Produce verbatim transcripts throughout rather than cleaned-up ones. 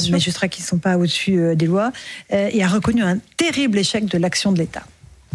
sûr. magistrats qui ne sont pas au-dessus euh, des lois, euh, et a reconnu un terrible échec de l'action de l'État.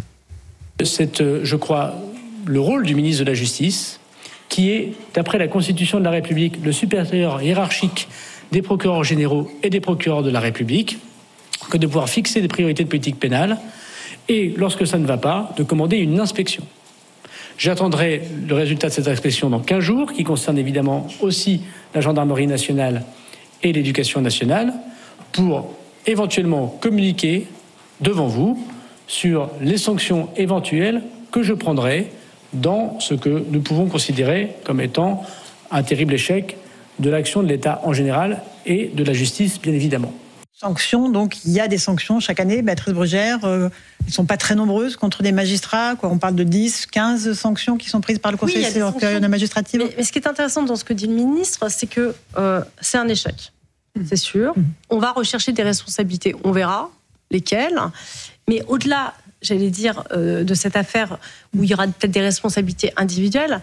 C'est, euh, je crois, le rôle du ministre de la Justice, qui est, d'après la Constitution de la République, le supérieur hiérarchique des procureurs généraux et des procureurs de la République, que de pouvoir fixer des priorités de politique pénale, et, lorsque ça ne va pas, de commander une inspection. J'attendrai le résultat de cette inspection dans quinze jours, qui concerne évidemment aussi la gendarmerie nationale et l'éducation nationale, pour éventuellement communiquer devant vous sur les sanctions éventuelles que je prendrai dans ce que nous pouvons considérer comme étant un terrible échec de l'action de l'État en général et de la justice, bien évidemment. Sanctions, donc il y a des sanctions chaque année. Béatrice Brugère, euh, elles ne sont pas très nombreuses contre des magistrats. Quoi. On parle de dix, quinze sanctions qui sont prises par le Conseil oui, supérieur administratif. Mais, mais ce qui est intéressant dans ce que dit le ministre, c'est que euh, c'est un échec, mmh. c'est sûr. Mmh. On va rechercher des responsabilités, on verra lesquelles. Mais au-delà, j'allais dire, euh, de cette affaire où il y aura peut-être des responsabilités individuelles,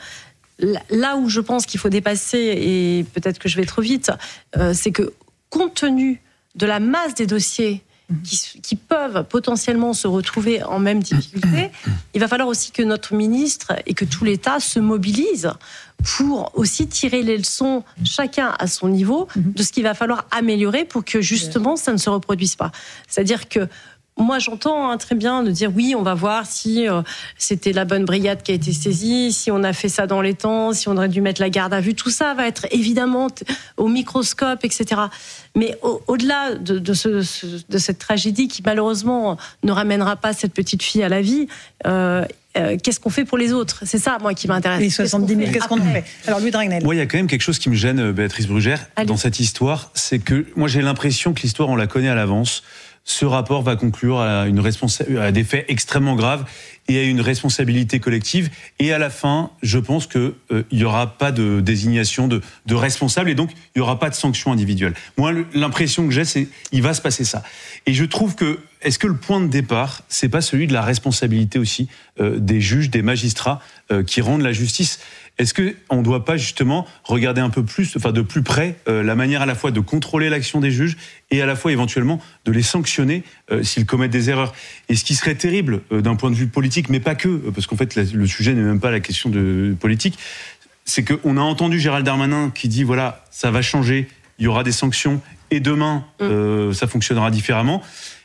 là où je pense qu'il faut dépasser, et peut-être que je vais trop vite, euh, c'est que compte tenu de la masse des dossiers qui, qui peuvent potentiellement se retrouver en même difficulté, il va falloir aussi que notre ministre et que tout l'État se mobilisent pour aussi tirer les leçons, chacun à son niveau, de ce qu'il va falloir améliorer pour que justement ça ne se reproduise pas. C'est-à-dire que moi, j'entends hein, très bien de dire oui, on va voir si euh, c'était la bonne brigade qui a été saisie, si on a fait ça dans les temps, si on aurait dû mettre la garde à vue. Tout ça va être évidemment t- au microscope, et cetera. Mais au- au-delà de, de, ce, ce, de cette tragédie qui malheureusement ne ramènera pas cette petite fille à la vie, euh, euh, qu'est-ce qu'on fait pour les autres ? C'est ça, moi, qui m'intéresse. Les soixante-dix mille, qu'est-ce qu'on en fait ? Alors, Louis Dragnel. Moi, il y a quand même quelque chose qui me gêne, Béatrice Brugère, Allez. dans cette histoire. C'est que moi, j'ai l'impression que l'histoire, on la connaît à l'avance. Ce rapport va conclure à, une responsa- à des faits extrêmement graves et à une responsabilité collective. Et à la fin, je pense qu'il euh, n'y aura pas de désignation de, de responsable et donc il n'y aura pas de sanction individuelle. Moi, le, l'impression que j'ai, c'est qu'il va se passer ça. Et je trouve que, est-ce que le point de départ, c'est pas celui de la responsabilité aussi euh, des juges, des magistrats euh, qui rendent la justice ? Est-ce qu'on ne doit pas justement regarder un peu plus, enfin de plus près, euh, la manière à la fois de contrôler l'action des juges et à la fois éventuellement de les sanctionner euh, s'ils commettent des erreurs ? Et ce qui serait terrible euh, d'un point de vue politique, mais pas que, parce qu'en fait la, le sujet n'est même pas la question de politique, c'est qu'on a entendu Gérald Darmanin qui dit voilà, ça va changer, il y aura des sanctions et demain euh, ça fonctionnera différemment.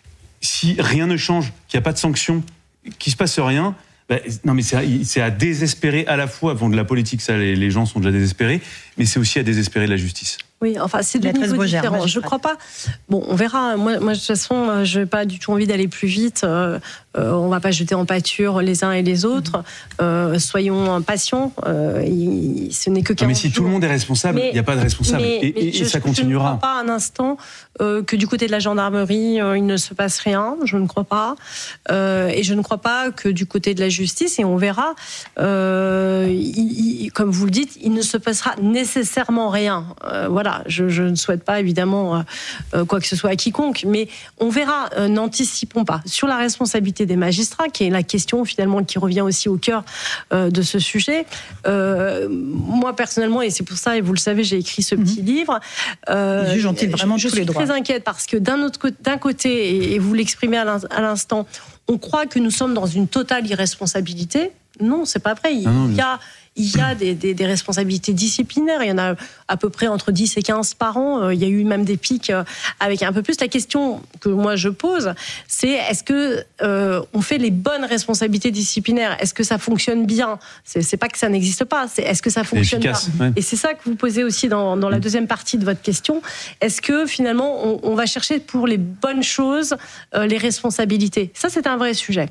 Si rien ne change, qu'il n'y a pas de sanctions, qu'il ne se passe rien, ben, non mais c'est à, c'est à désespérer à la fois. Bon, de la politique, ça, les, les gens sont déjà désespérés, mais c'est aussi à désespérer de la justice. Oui, enfin, c'est deux niveaux différents. Je ne crois pas. Bon, on verra. Moi, moi, de toute façon, je n'ai pas du tout envie d'aller plus vite. Euh, euh, on ne va pas jeter en pâture les uns et les autres. Mmh. Euh, soyons patients. Euh, il, ce n'est que quinze Mais si jours. Tout le monde est responsable, il n'y a pas de responsable. Mais, et mais et je, ça continuera. Je ne crois pas un instant euh, que du côté de la gendarmerie, euh, il ne se passe rien. Je ne crois pas. Euh, et je ne crois pas que du côté de la justice, et on verra, euh, il, il, comme vous le dites, il ne se passera nécessairement rien. Euh, voilà. Je, je ne souhaite pas évidemment euh, quoi que ce soit à quiconque, mais on verra, euh, n'anticipons pas. Sur la responsabilité des magistrats, qui est la question finalement qui revient aussi au cœur euh, de ce sujet, euh, moi personnellement, et c'est pour ça, et vous le savez, j'ai écrit ce petit mmh. livre, euh, juge ont-ils vraiment je, je tous les suis droits. Très inquiète parce que d'un, autre, d'un côté, et vous l'exprimez à l'instant, on croit que nous sommes dans une totale irresponsabilité. Non, c'est pas vrai. Il non, non, y a... Il y a des, des, des responsabilités disciplinaires. Il y en a à peu près entre dix et quinze par an. Il y a eu même des pics avec un peu plus. La question que moi je pose, c'est est-ce que euh, on fait les bonnes responsabilités disciplinaires ? Est-ce que ça fonctionne bien ? c'est, c'est pas que ça n'existe pas. C'est est-ce que ça fonctionne bien ? Ouais. Et c'est ça que vous posez aussi dans, dans la deuxième partie de votre question. Est-ce que finalement on, on va chercher pour les bonnes choses euh, les responsabilités ? Ça, c'est un vrai sujet.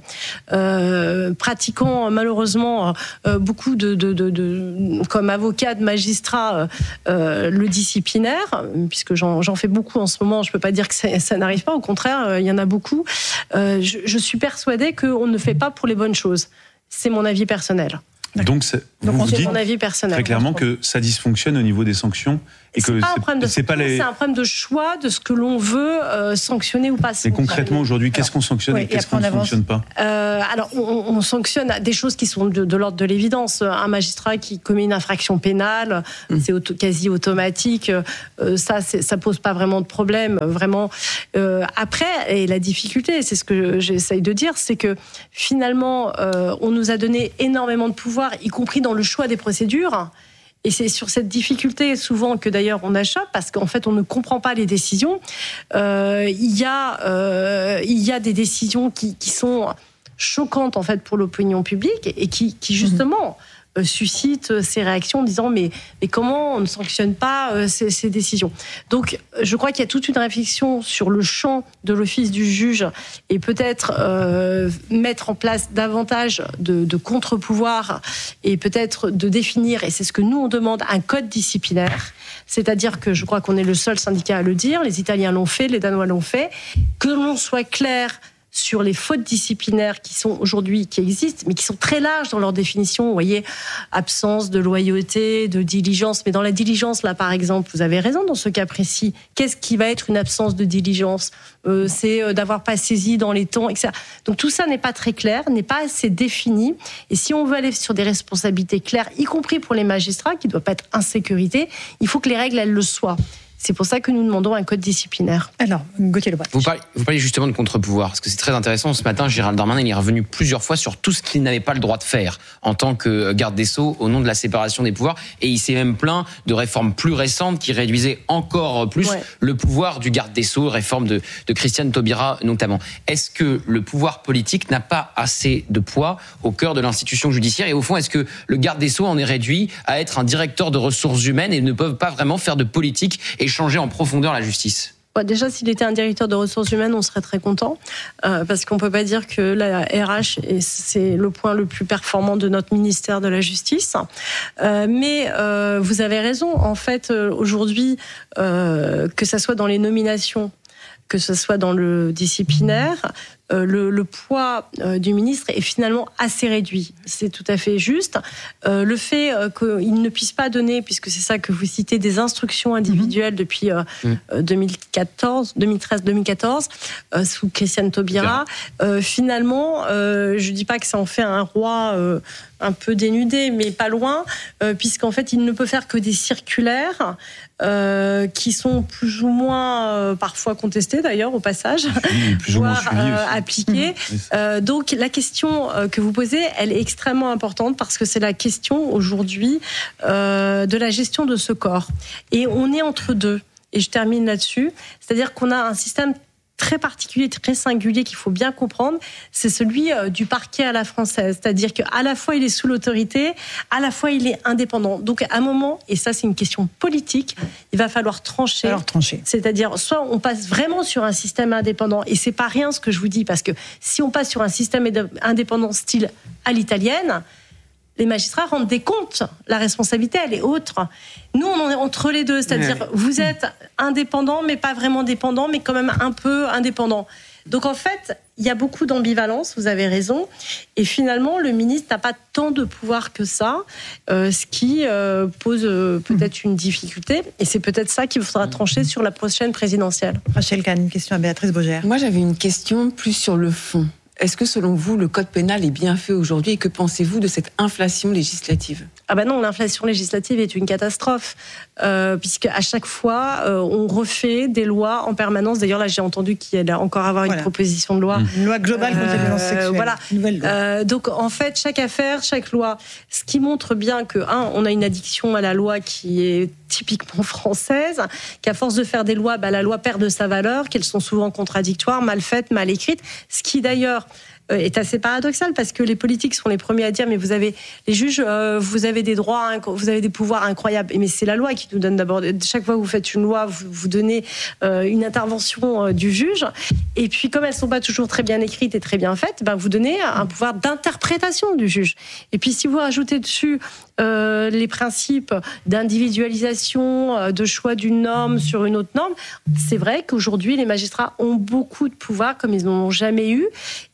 Euh, pratiquant malheureusement euh, beaucoup de, de De, de, comme avocat, de magistrat, euh, le disciplinaire, puisque j'en, j'en fais beaucoup en ce moment, je ne peux pas dire que ça, ça n'arrive pas, au contraire, euh, il y en a beaucoup. Euh, je, je suis persuadée qu'on ne fait pas pour les bonnes choses. C'est mon avis personnel. Donc, c'est, Donc vous on vous dites mon avis personnel. très clairement que ça dysfonctionne au niveau des sanctions. Et c'est que pas c'est, un problème de c'est, pas les... c'est un problème de choix de ce que l'on veut euh, sanctionner ou pas sanctionner. Mais concrètement, aujourd'hui, qu'est-ce alors, qu'on sanctionne oui, et qu'est-ce et qu'on ne avance. sanctionne pas euh, Alors, on, on sanctionne des choses qui sont de, de l'ordre de l'évidence. Un magistrat qui commet une infraction pénale, mmh. c'est auto, quasi automatique. Euh, ça, c'est, ça pose pas vraiment de problème, vraiment. Euh, après, et la difficulté, c'est ce que j'essaye de dire, c'est que finalement, euh, on nous a donné énormément de pouvoir, y compris dans le choix des procédures. Et c'est sur cette difficulté souvent que d'ailleurs on achoppe, parce qu'en fait on ne comprend pas les décisions. Euh, il y a, euh, il y a des décisions qui, qui sont choquantes en fait pour l'opinion publique et qui, qui justement euh, suscitent ces réactions en disant mais, mais comment on ne sanctionne pas euh, ces, ces décisions. Donc je crois qu'il y a toute une réflexion sur le champ de l'office du juge et peut-être euh, mettre en place davantage de, de contre-pouvoirs et peut-être de définir, et c'est ce que nous on demande, un code disciplinaire. C'est-à-dire que je crois qu'on est le seul syndicat à le dire, les Italiens l'ont fait, les Danois l'ont fait, que l'on soit clair sur les fautes disciplinaires qui sont aujourd'hui, qui existent, mais qui sont très larges dans leur définition. Vous voyez, absence de loyauté, de diligence. Mais dans la diligence, là, par exemple, vous avez raison dans ce cas précis. Qu'est-ce qui va être une absence de diligence ? euh, C'est euh, d'avoir pas saisi dans les temps, et cetera. Donc tout ça n'est pas très clair, n'est pas assez défini. Et si on veut aller sur des responsabilités claires, y compris pour les magistrats, qui ne doivent pas être insécurité, il faut que les règles, elles le soient. C'est pour ça que nous demandons un code disciplinaire. Alors, Gauthier Lebret. Vous parlez, vous parlez justement de contre-pouvoir, parce que c'est très intéressant. Ce matin, Gérald Darmanin il est revenu plusieurs fois sur tout ce qu'il n'avait pas le droit de faire en tant que garde des Sceaux au nom de la séparation des pouvoirs. Et il s'est même plaint de réformes plus récentes qui réduisaient encore plus ouais. le pouvoir du garde des Sceaux, réforme de, de Christiane Taubira notamment. Est-ce que le pouvoir politique n'a pas assez de poids au cœur de l'institution judiciaire ? Et au fond, est-ce que le garde des Sceaux en est réduit à être un directeur de ressources humaines et ne peuvent pas vraiment faire de politique et changer en profondeur la justice ? Bon, déjà, s'il était un directeur de ressources humaines, on serait très content, euh, parce qu'on peut pas dire que la R H, est, c'est le point le plus performant de notre ministère de la Justice. Euh, mais euh, vous avez raison, en fait, euh, aujourd'hui, euh, que ça soit dans les nominations, que ce soit dans le disciplinaire, euh, le, le poids euh, du ministre est finalement assez réduit. C'est tout à fait juste. Euh, le fait euh, qu'il ne puisse pas donner, puisque c'est ça que vous citez, des instructions individuelles depuis euh, mmh. deux mille quatorze, deux mille treize, deux mille quatorze, euh, sous Christiane Taubira, euh, finalement, euh, je ne dis pas que ça en fait un roi euh, un peu dénudé, mais pas loin, euh, puisqu'en fait, il ne peut faire que des circulaires euh, qui sont plus ou moins euh, parfois contestés, d'ailleurs, au passage, oui, plus ou moins suivis euh, appliqués. Mmh. Euh, donc, la question euh, que vous posez, elle est extrêmement importante parce que c'est la question, aujourd'hui, euh, de la gestion de ce corps. Et on est entre deux. Et je termine là-dessus. C'est-à-dire qu'on a un système très particulier, très singulier qu'il faut bien comprendre, c'est celui du parquet à la française. C'est-à-dire qu'à la fois il est sous l'autorité, à la fois il est indépendant. Donc à un moment, et ça c'est une question politique, il va falloir trancher. Alors trancher. C'est-à-dire soit on passe vraiment sur un système indépendant, et c'est pas rien ce que je vous dis, parce que si on passe sur un système indépendant style à l'italienne, les magistrats rendent des comptes. La responsabilité, elle est autre. Nous, on est entre les deux. C'est-à-dire, ouais. vous êtes indépendant, mais pas vraiment dépendant, mais quand même un peu indépendant. Donc, en fait, il y a beaucoup d'ambivalence, vous avez raison. Et finalement, le ministre n'a pas tant de pouvoir que ça, euh, ce qui euh, pose euh, peut-être une difficulté. Et c'est peut-être ça qu'il faudra trancher sur la prochaine présidentielle. Rachel Kahn, une question à Béatrice Brugère. Moi, j'avais une question plus sur le fond. Est-ce que, selon vous, le code pénal est bien fait aujourd'hui et que pensez-vous de cette inflation législative ? Ah ben non, l'inflation législative est une catastrophe, euh, puisque à chaque fois, euh, on refait des lois en permanence. D'ailleurs, là, j'ai entendu qu'il allait encore avoir voilà. une proposition de loi. Mmh. Une loi globale contre les violences sexuelles. Voilà. Nouvelle loi. Euh, donc, en fait, chaque affaire, chaque loi, ce qui montre bien que, un, on a une addiction à la loi qui est typiquement française, qu'à force de faire des lois, bah, la loi perd de sa valeur, qu'elles sont souvent contradictoires, mal faites, mal écrites, ce qui d'ailleurs est assez paradoxal parce que les politiques sont les premiers à dire mais vous avez les juges, euh, vous avez des droits, vous avez des pouvoirs incroyables. Mais c'est la loi qui nous donne d'abord. Chaque fois que vous faites une loi, vous, vous donnez euh, une intervention euh, du juge. Et puis comme elles sont pas toujours très bien écrites et très bien faites, ben vous donnez un pouvoir d'interprétation du juge. Et puis si vous rajoutez dessus euh, les principes d'individualisation, euh, de choix d'une norme sur une autre norme, c'est vrai qu'aujourd'hui les magistrats ont beaucoup de pouvoir comme ils n'en ont jamais eu. Et c'est pour ça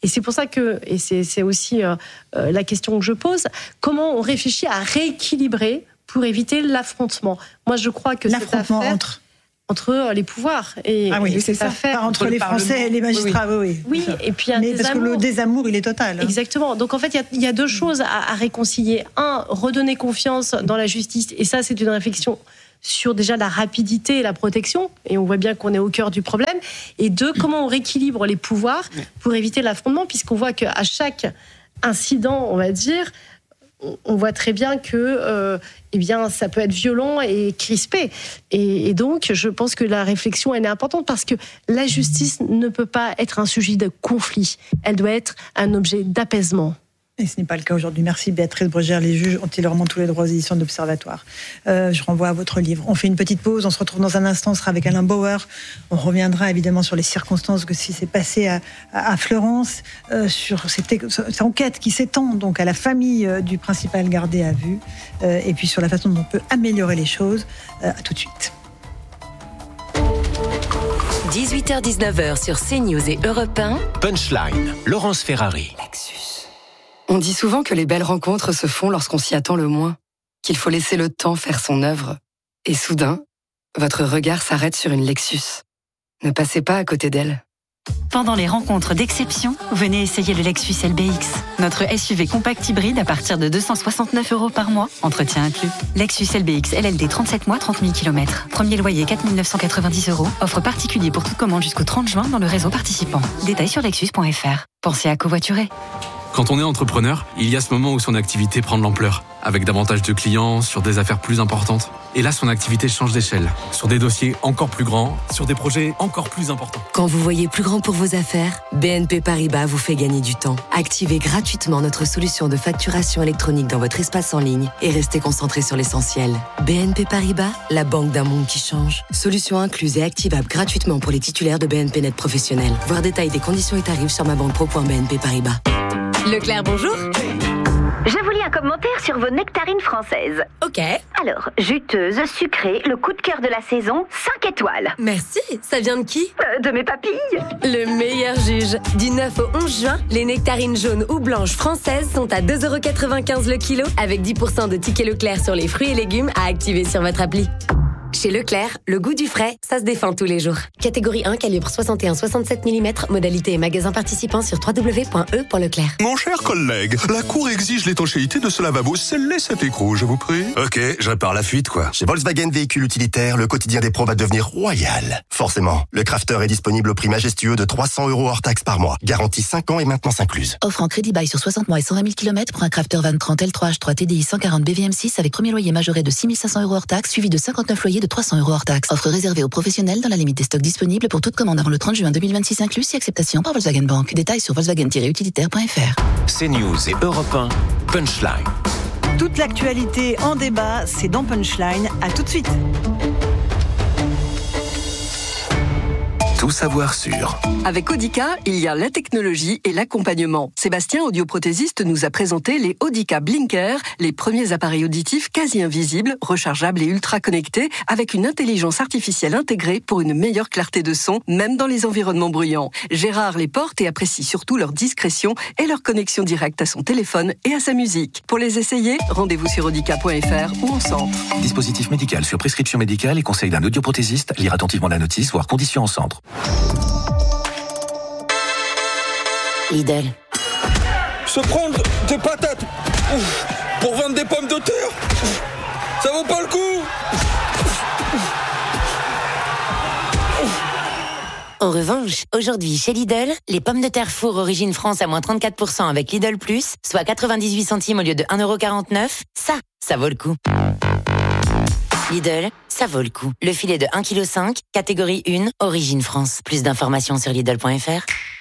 ça que, et c'est, c'est aussi euh, euh, la question que je pose, comment on réfléchit à rééquilibrer pour éviter l'affrontement. Moi, je crois que l'affrontement cette affaire, entre entre les pouvoirs. Et, ah oui, et c'est ça. Affaire, entre, entre les Français et les magistrats, oui. Oui, oui. oui et puis un Mais parce que le désamour, il est total. Hein. Exactement. Donc en fait, il y, y a deux choses à, à réconcilier. Un, redonner confiance dans la justice. Et ça, c'est une réflexion sur déjà la rapidité et la protection. Et on voit bien qu'on est au cœur du problème. Et deux, comment on rééquilibre les pouvoirs pour éviter l'affrontement, puisqu'on voit qu'à chaque incident, on va dire, on voit très bien que euh, eh bien, ça peut être violent et crispé. Et, et donc, je pense que la réflexion, elle est importante parce que la justice ne peut pas être un sujet de conflit. Elle doit être un objet d'apaisement. Et ce n'est pas le cas aujourd'hui. Merci Béatrice Brugère. Les juges ont-ils vraiment tous les droits aux éditions d'Observatoire. Euh, je renvoie à votre livre. On fait une petite pause. On se retrouve dans un instant. On sera avec Alain Bauer. On reviendra évidemment sur les circonstances que ce qui s'est passé à, à Fleurance, euh, sur cette, cette enquête qui s'étend donc à la famille euh, du principal gardé à vue, euh, et puis sur la façon dont on peut améliorer les choses. Euh, à tout de suite. dix-huit heures dix-neuf heures sur CNews et Europe un. Punchline, Laurence Ferrari. Lexus. On dit souvent que les belles rencontres se font lorsqu'on s'y attend le moins, qu'il faut laisser le temps faire son œuvre. Et soudain, votre regard s'arrête sur une Lexus. Ne passez pas à côté d'elle. Pendant les rencontres d'exception, venez essayer le Lexus L B X. Notre S U V compact hybride à partir de deux cent soixante-neuf euros par mois, entretien inclus. Lexus L B X L L D trente-sept mois, trente mille kilomètres. Premier loyer quatre mille neuf cent quatre-vingt-dix euros. Offre particulier pour toute commande jusqu'au trente juin dans le réseau participant. Détails sur lexus point f r. Pensez à covoiturer. Quand on est entrepreneur, il y a ce moment où son activité prend de l'ampleur, avec davantage de clients, sur des affaires plus importantes. Et là, son activité change d'échelle, sur des dossiers encore plus grands, sur des projets encore plus importants. Quand vous voyez plus grand pour vos affaires, B N P Paribas vous fait gagner du temps. Activez gratuitement notre solution de facturation électronique dans votre espace en ligne et restez concentré sur l'essentiel. B N P Paribas, la banque d'un monde qui change. Solution incluse et activable gratuitement pour les titulaires de B N P Net professionnels. Voir détail des conditions et tarifs sur mabanpro point b n p paribas. Leclerc, bonjour. Je vous lis un commentaire sur vos nectarines françaises. Ok. Alors, juteuse, sucrée, le coup de cœur de la saison, cinq étoiles. Merci. Ça vient de qui ? euh, De mes papilles. Le meilleur juge. Du neuf au onze juin, les nectarines jaunes ou blanches françaises sont à deux euros quatre-vingt-quinze le kilo, avec dix pour cent de tickets Leclerc sur les fruits et légumes à activer sur votre appli. Chez Leclerc, le goût du frais, ça se défend tous les jours. Catégorie un, calibre soixante et un virgule soixante-sept millimètres, modalité et magasin participant sur w w w point e point leclerc. Mon cher collègue, la Cour exige l'étanchéité de ce lavabo. Scellez cet écrou, je vous prie. Ok, je répare la fuite, quoi. Chez Volkswagen Véhicules Utilitaires, le quotidien des pros va devenir royal. Forcément, le Crafter est disponible au prix majestueux de trois cents euros hors taxe par mois. Garantie cinq ans et maintenance incluse. Offre en crédit bail sur soixante mois et cent vingt mille kilomètres pour un Crafter vingt trente L trois H trois T D I cent quarante B V M six avec premier loyer majoré de six mille cinq cents euros hors taxe, suivi de cinquante-neuf loyers de trois cents euros hors taxe. Offre réservée aux professionnels dans la limite des stocks disponibles pour toute commande avant le trente juin deux mille vingt-six inclus, si acceptation par Volkswagen Bank. Détails sur volkswagen tiret utilitaire point f r. CNews et Europe un, Punchline. Toute l'actualité en débat, c'est dans Punchline. À tout de suite. Tout savoir sur. Avec Audica, il y a la technologie et l'accompagnement. Sébastien, audioprothésiste, nous a présenté les Audica Blinker, les premiers appareils auditifs quasi invisibles, rechargeables et ultra connectés, avec une intelligence artificielle intégrée pour une meilleure clarté de son, même dans les environnements bruyants. Gérard les porte et apprécie surtout leur discrétion et leur connexion directe à son téléphone et à sa musique. Pour les essayer, rendez-vous sur audica point f r ou en centre. Dispositif médical sur prescription médicale et conseil d'un audioprothésiste. Lire attentivement la notice, voire conditions en centre. Lidl. Se prendre des patates ouf, pour vendre des pommes de terre, ouf, ça vaut pas le coup. En revanche, aujourd'hui chez Lidl, les pommes de terre four origine France à moins trente-quatre pour cent avec Lidl Plus, soit quatre-vingt-dix-huit centimes au lieu de un euro quarante-neuf, ça, ça vaut le coup. Lidl, ça vaut le coup. Le filet de un virgule cinq kilos, catégorie un, origine France. Plus d'informations sur lidl point f r.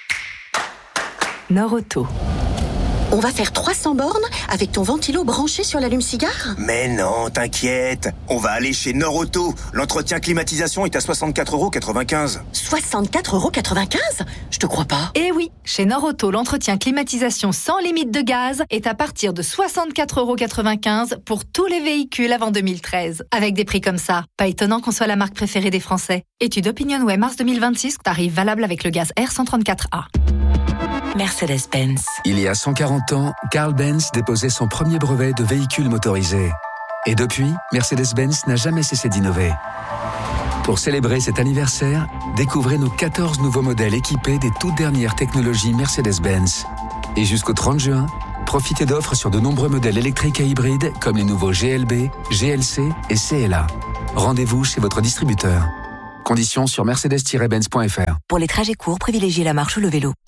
Norauto. On va faire trois cents bornes avec ton ventilo branché sur l'allume-cigare ? Mais non, t'inquiète. On va aller chez Norauto. L'entretien climatisation est à soixante-quatre euros quatre-vingt-quinze. soixante-quatre euros quatre-vingt-quinze ? Je te crois pas. Eh oui, chez Norauto, l'entretien climatisation sans limite de gaz est à partir de soixante-quatre euros quatre-vingt-quinze pour tous les véhicules avant deux mille treize. Avec des prix comme ça, pas étonnant qu'on soit la marque préférée des Français. Étude OpinionWay mars deux mille vingt-six, tarif valable avec le gaz R cent trente-quatre A. avec Mercedes-Benz. Il y a cent quarante ans, Carl Benz déposait son premier brevet de véhicule motorisé. Et depuis, Mercedes-Benz n'a jamais cessé d'innover. Pour célébrer cet anniversaire, découvrez nos quatorze nouveaux modèles équipés des toutes dernières technologies Mercedes-Benz. Et jusqu'au trente juin, profitez d'offres sur de nombreux modèles électriques et hybrides comme les nouveaux G L B, G L C et C L A. Rendez-vous chez votre distributeur. Conditions sur mercedes tiret benz point f r. Pour les trajets courts, privilégiez la marche ou le vélo.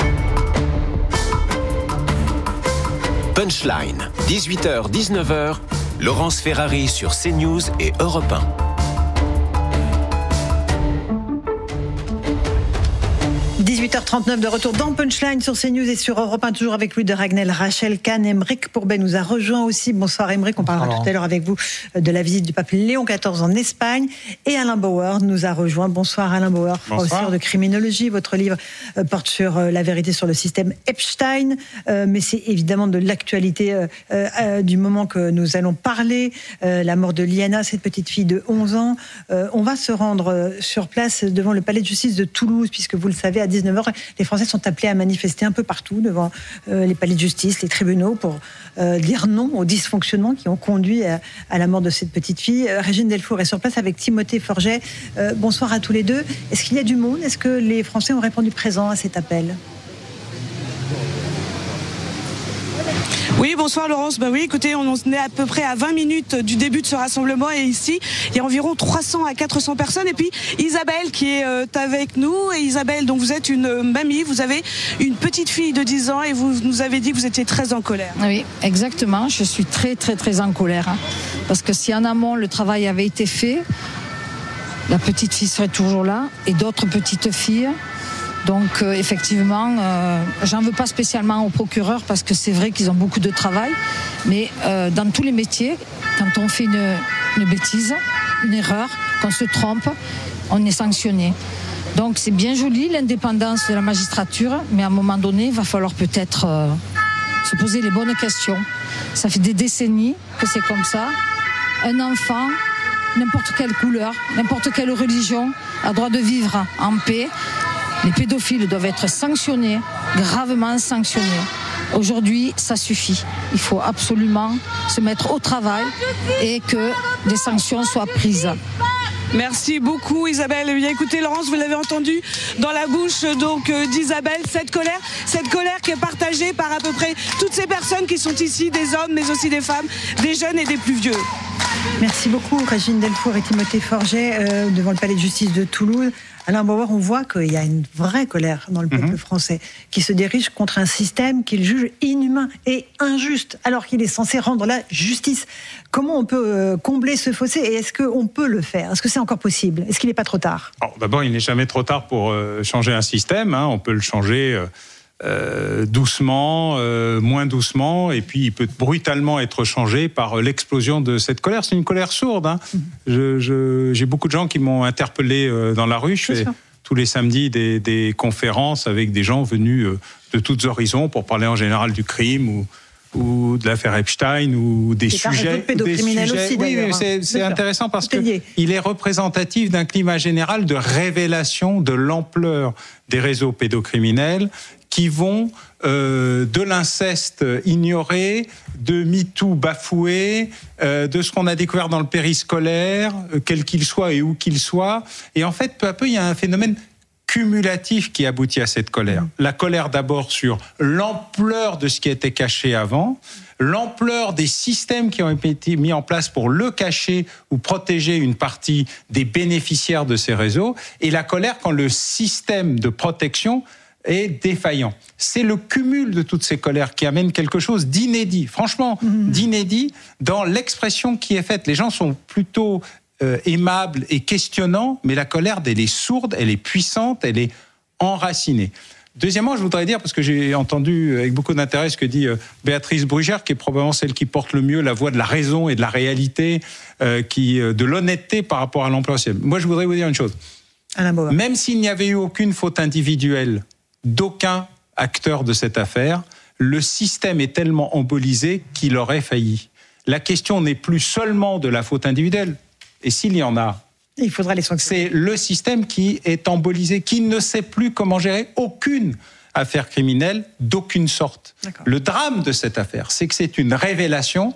Punchline, dix-huit heures dix-neuf heures, Laurence Ferrari sur CNews et Europe un. dix-huit heures trente-neuf de retour dans Punchline sur CNews et sur Europe un, toujours avec Louis de Ragnel, Rachel Kahn, Aymeric Pourbet nous a rejoint aussi. Bonsoir Aymeric, on parlera Alors. tout à l'heure avec vous de la visite du pape Léon quatorze en Espagne. Et Alain Bauer nous a rejoint. Bonsoir Alain Bauer, professeur de criminologie. Votre livre porte sur la vérité sur le système Epstein, mais c'est évidemment de l'actualité du moment que nous allons parler. La mort de Liana, cette petite fille de onze ans. On va se rendre sur place devant le palais de justice de Toulouse, puisque vous le savez, à dix-neuf heures, les Français sont appelés à manifester un peu partout devant euh, les palais de justice, les tribunaux, pour euh, dire non aux dysfonctionnements qui ont conduit à, à la mort de cette petite fille. Euh, Régine Delfour est sur place avec Timothée Forget. Euh, bonsoir à tous les deux. Est-ce qu'il y a du monde ? Est-ce que les Français ont répondu présent à cet appel ? Oui, bonsoir Laurence. Bah oui, écoutez, on est à peu près à vingt minutes du début de ce rassemblement et ici, il y a environ trois cents à quatre cents personnes. Et puis Isabelle qui est euh, avec nous. Et Isabelle, donc vous êtes une euh, mamie, vous avez une petite fille de dix ans et vous nous avez dit que vous étiez très en colère. Oui, exactement. Je suis très très très en colère. Hein, parce que si en amont le travail avait été fait, la petite fille serait toujours là et d'autres petites filles. Donc euh, effectivement, euh, j'en veux pas spécialement aux procureurs parce que c'est vrai qu'ils ont beaucoup de travail, mais euh, dans tous les métiers, quand on fait une, une bêtise, une erreur, qu'on se trompe, on est sanctionné. Donc c'est bien joli l'indépendance de la magistrature, mais à un moment donné, il va falloir peut-être euh, se poser les bonnes questions. Ça fait des décennies que c'est comme ça. Un enfant, n'importe quelle couleur, n'importe quelle religion, a droit de vivre en paix. Les pédophiles doivent être sanctionnés, gravement sanctionnés. Aujourd'hui, ça suffit. Il faut absolument se mettre au travail et que des sanctions soient prises. Merci beaucoup Isabelle. Bien, écoutez Laurence, vous l'avez entendu dans la bouche donc euh, d'Isabelle, cette colère, cette colère qui est partagée par à peu près toutes ces personnes qui sont ici, des hommes mais aussi des femmes, des jeunes et des plus vieux. Merci beaucoup Régine Delfour et Timothée Forget euh, devant le palais de justice de Toulouse. Alain Bauer, on voit qu'il y a une vraie colère dans le peuple mmh. français qui se dirige contre un système qu'il juge inhumain et injuste, alors qu'il est censé rendre la justice. Comment on peut euh, combler ce fossé et est-ce qu'on peut le faire ? Est-ce que c'est encore possible ? Est-ce qu'il n'est pas trop tard ? Alors, d'abord, il n'est jamais trop tard pour euh, changer un système. Hein. On peut le changer euh, euh, doucement, euh, moins doucement, et puis il peut brutalement être changé par l'explosion de cette colère. C'est une colère sourde. Hein. Mmh. Je, je, j'ai beaucoup de gens qui m'ont interpellé euh, dans la rue. Je fais tous les samedis des, des conférences avec des gens venus euh, de tous horizons pour parler en général du crime ou ou de l'affaire Epstein, ou des c'est sujets... C'est un réseau pédocriminel aussi, oui, d'ailleurs. c'est, c'est intéressant parce qu'il est représentatif d'un climat général de révélation de l'ampleur des réseaux pédocriminels qui vont euh, de l'inceste ignoré, de MeToo bafoué, euh, de ce qu'on a découvert dans le périscolaire, euh, quel qu'il soit et où qu'il soit. Et en fait, peu à peu, il y a un phénomène cumulatif qui aboutit à cette colère. La colère d'abord sur l'ampleur de ce qui était caché avant, l'ampleur des systèmes qui ont été mis en place pour le cacher ou protéger une partie des bénéficiaires de ces réseaux, et la colère quand le système de protection est défaillant. C'est le cumul de toutes ces colères qui amène quelque chose d'inédit, franchement mmh. d'inédit, dans l'expression qui est faite. Les gens sont plutôt Euh, aimable et questionnant, mais la colère, elle est sourde, elle est puissante, elle est enracinée. Deuxièmement, je voudrais dire, parce que j'ai entendu avec beaucoup d'intérêt ce que dit euh, Béatrice Brugère, qui est probablement celle qui porte le mieux la voix de la raison et de la réalité, euh, qui, euh, de l'honnêteté par rapport à l'emploi social. Moi, je voudrais vous dire une chose. Même s'il n'y avait eu aucune faute individuelle d'aucun acteur de cette affaire, le système est tellement embolisé qu'il aurait failli. La question n'est plus seulement de la faute individuelle. Et s'il y en a, il faudra les sanctionner. C'est le système qui est embolisé, qui ne sait plus comment gérer aucune affaire criminelle d'aucune sorte. D'accord. Le drame de cette affaire, c'est que c'est une révélation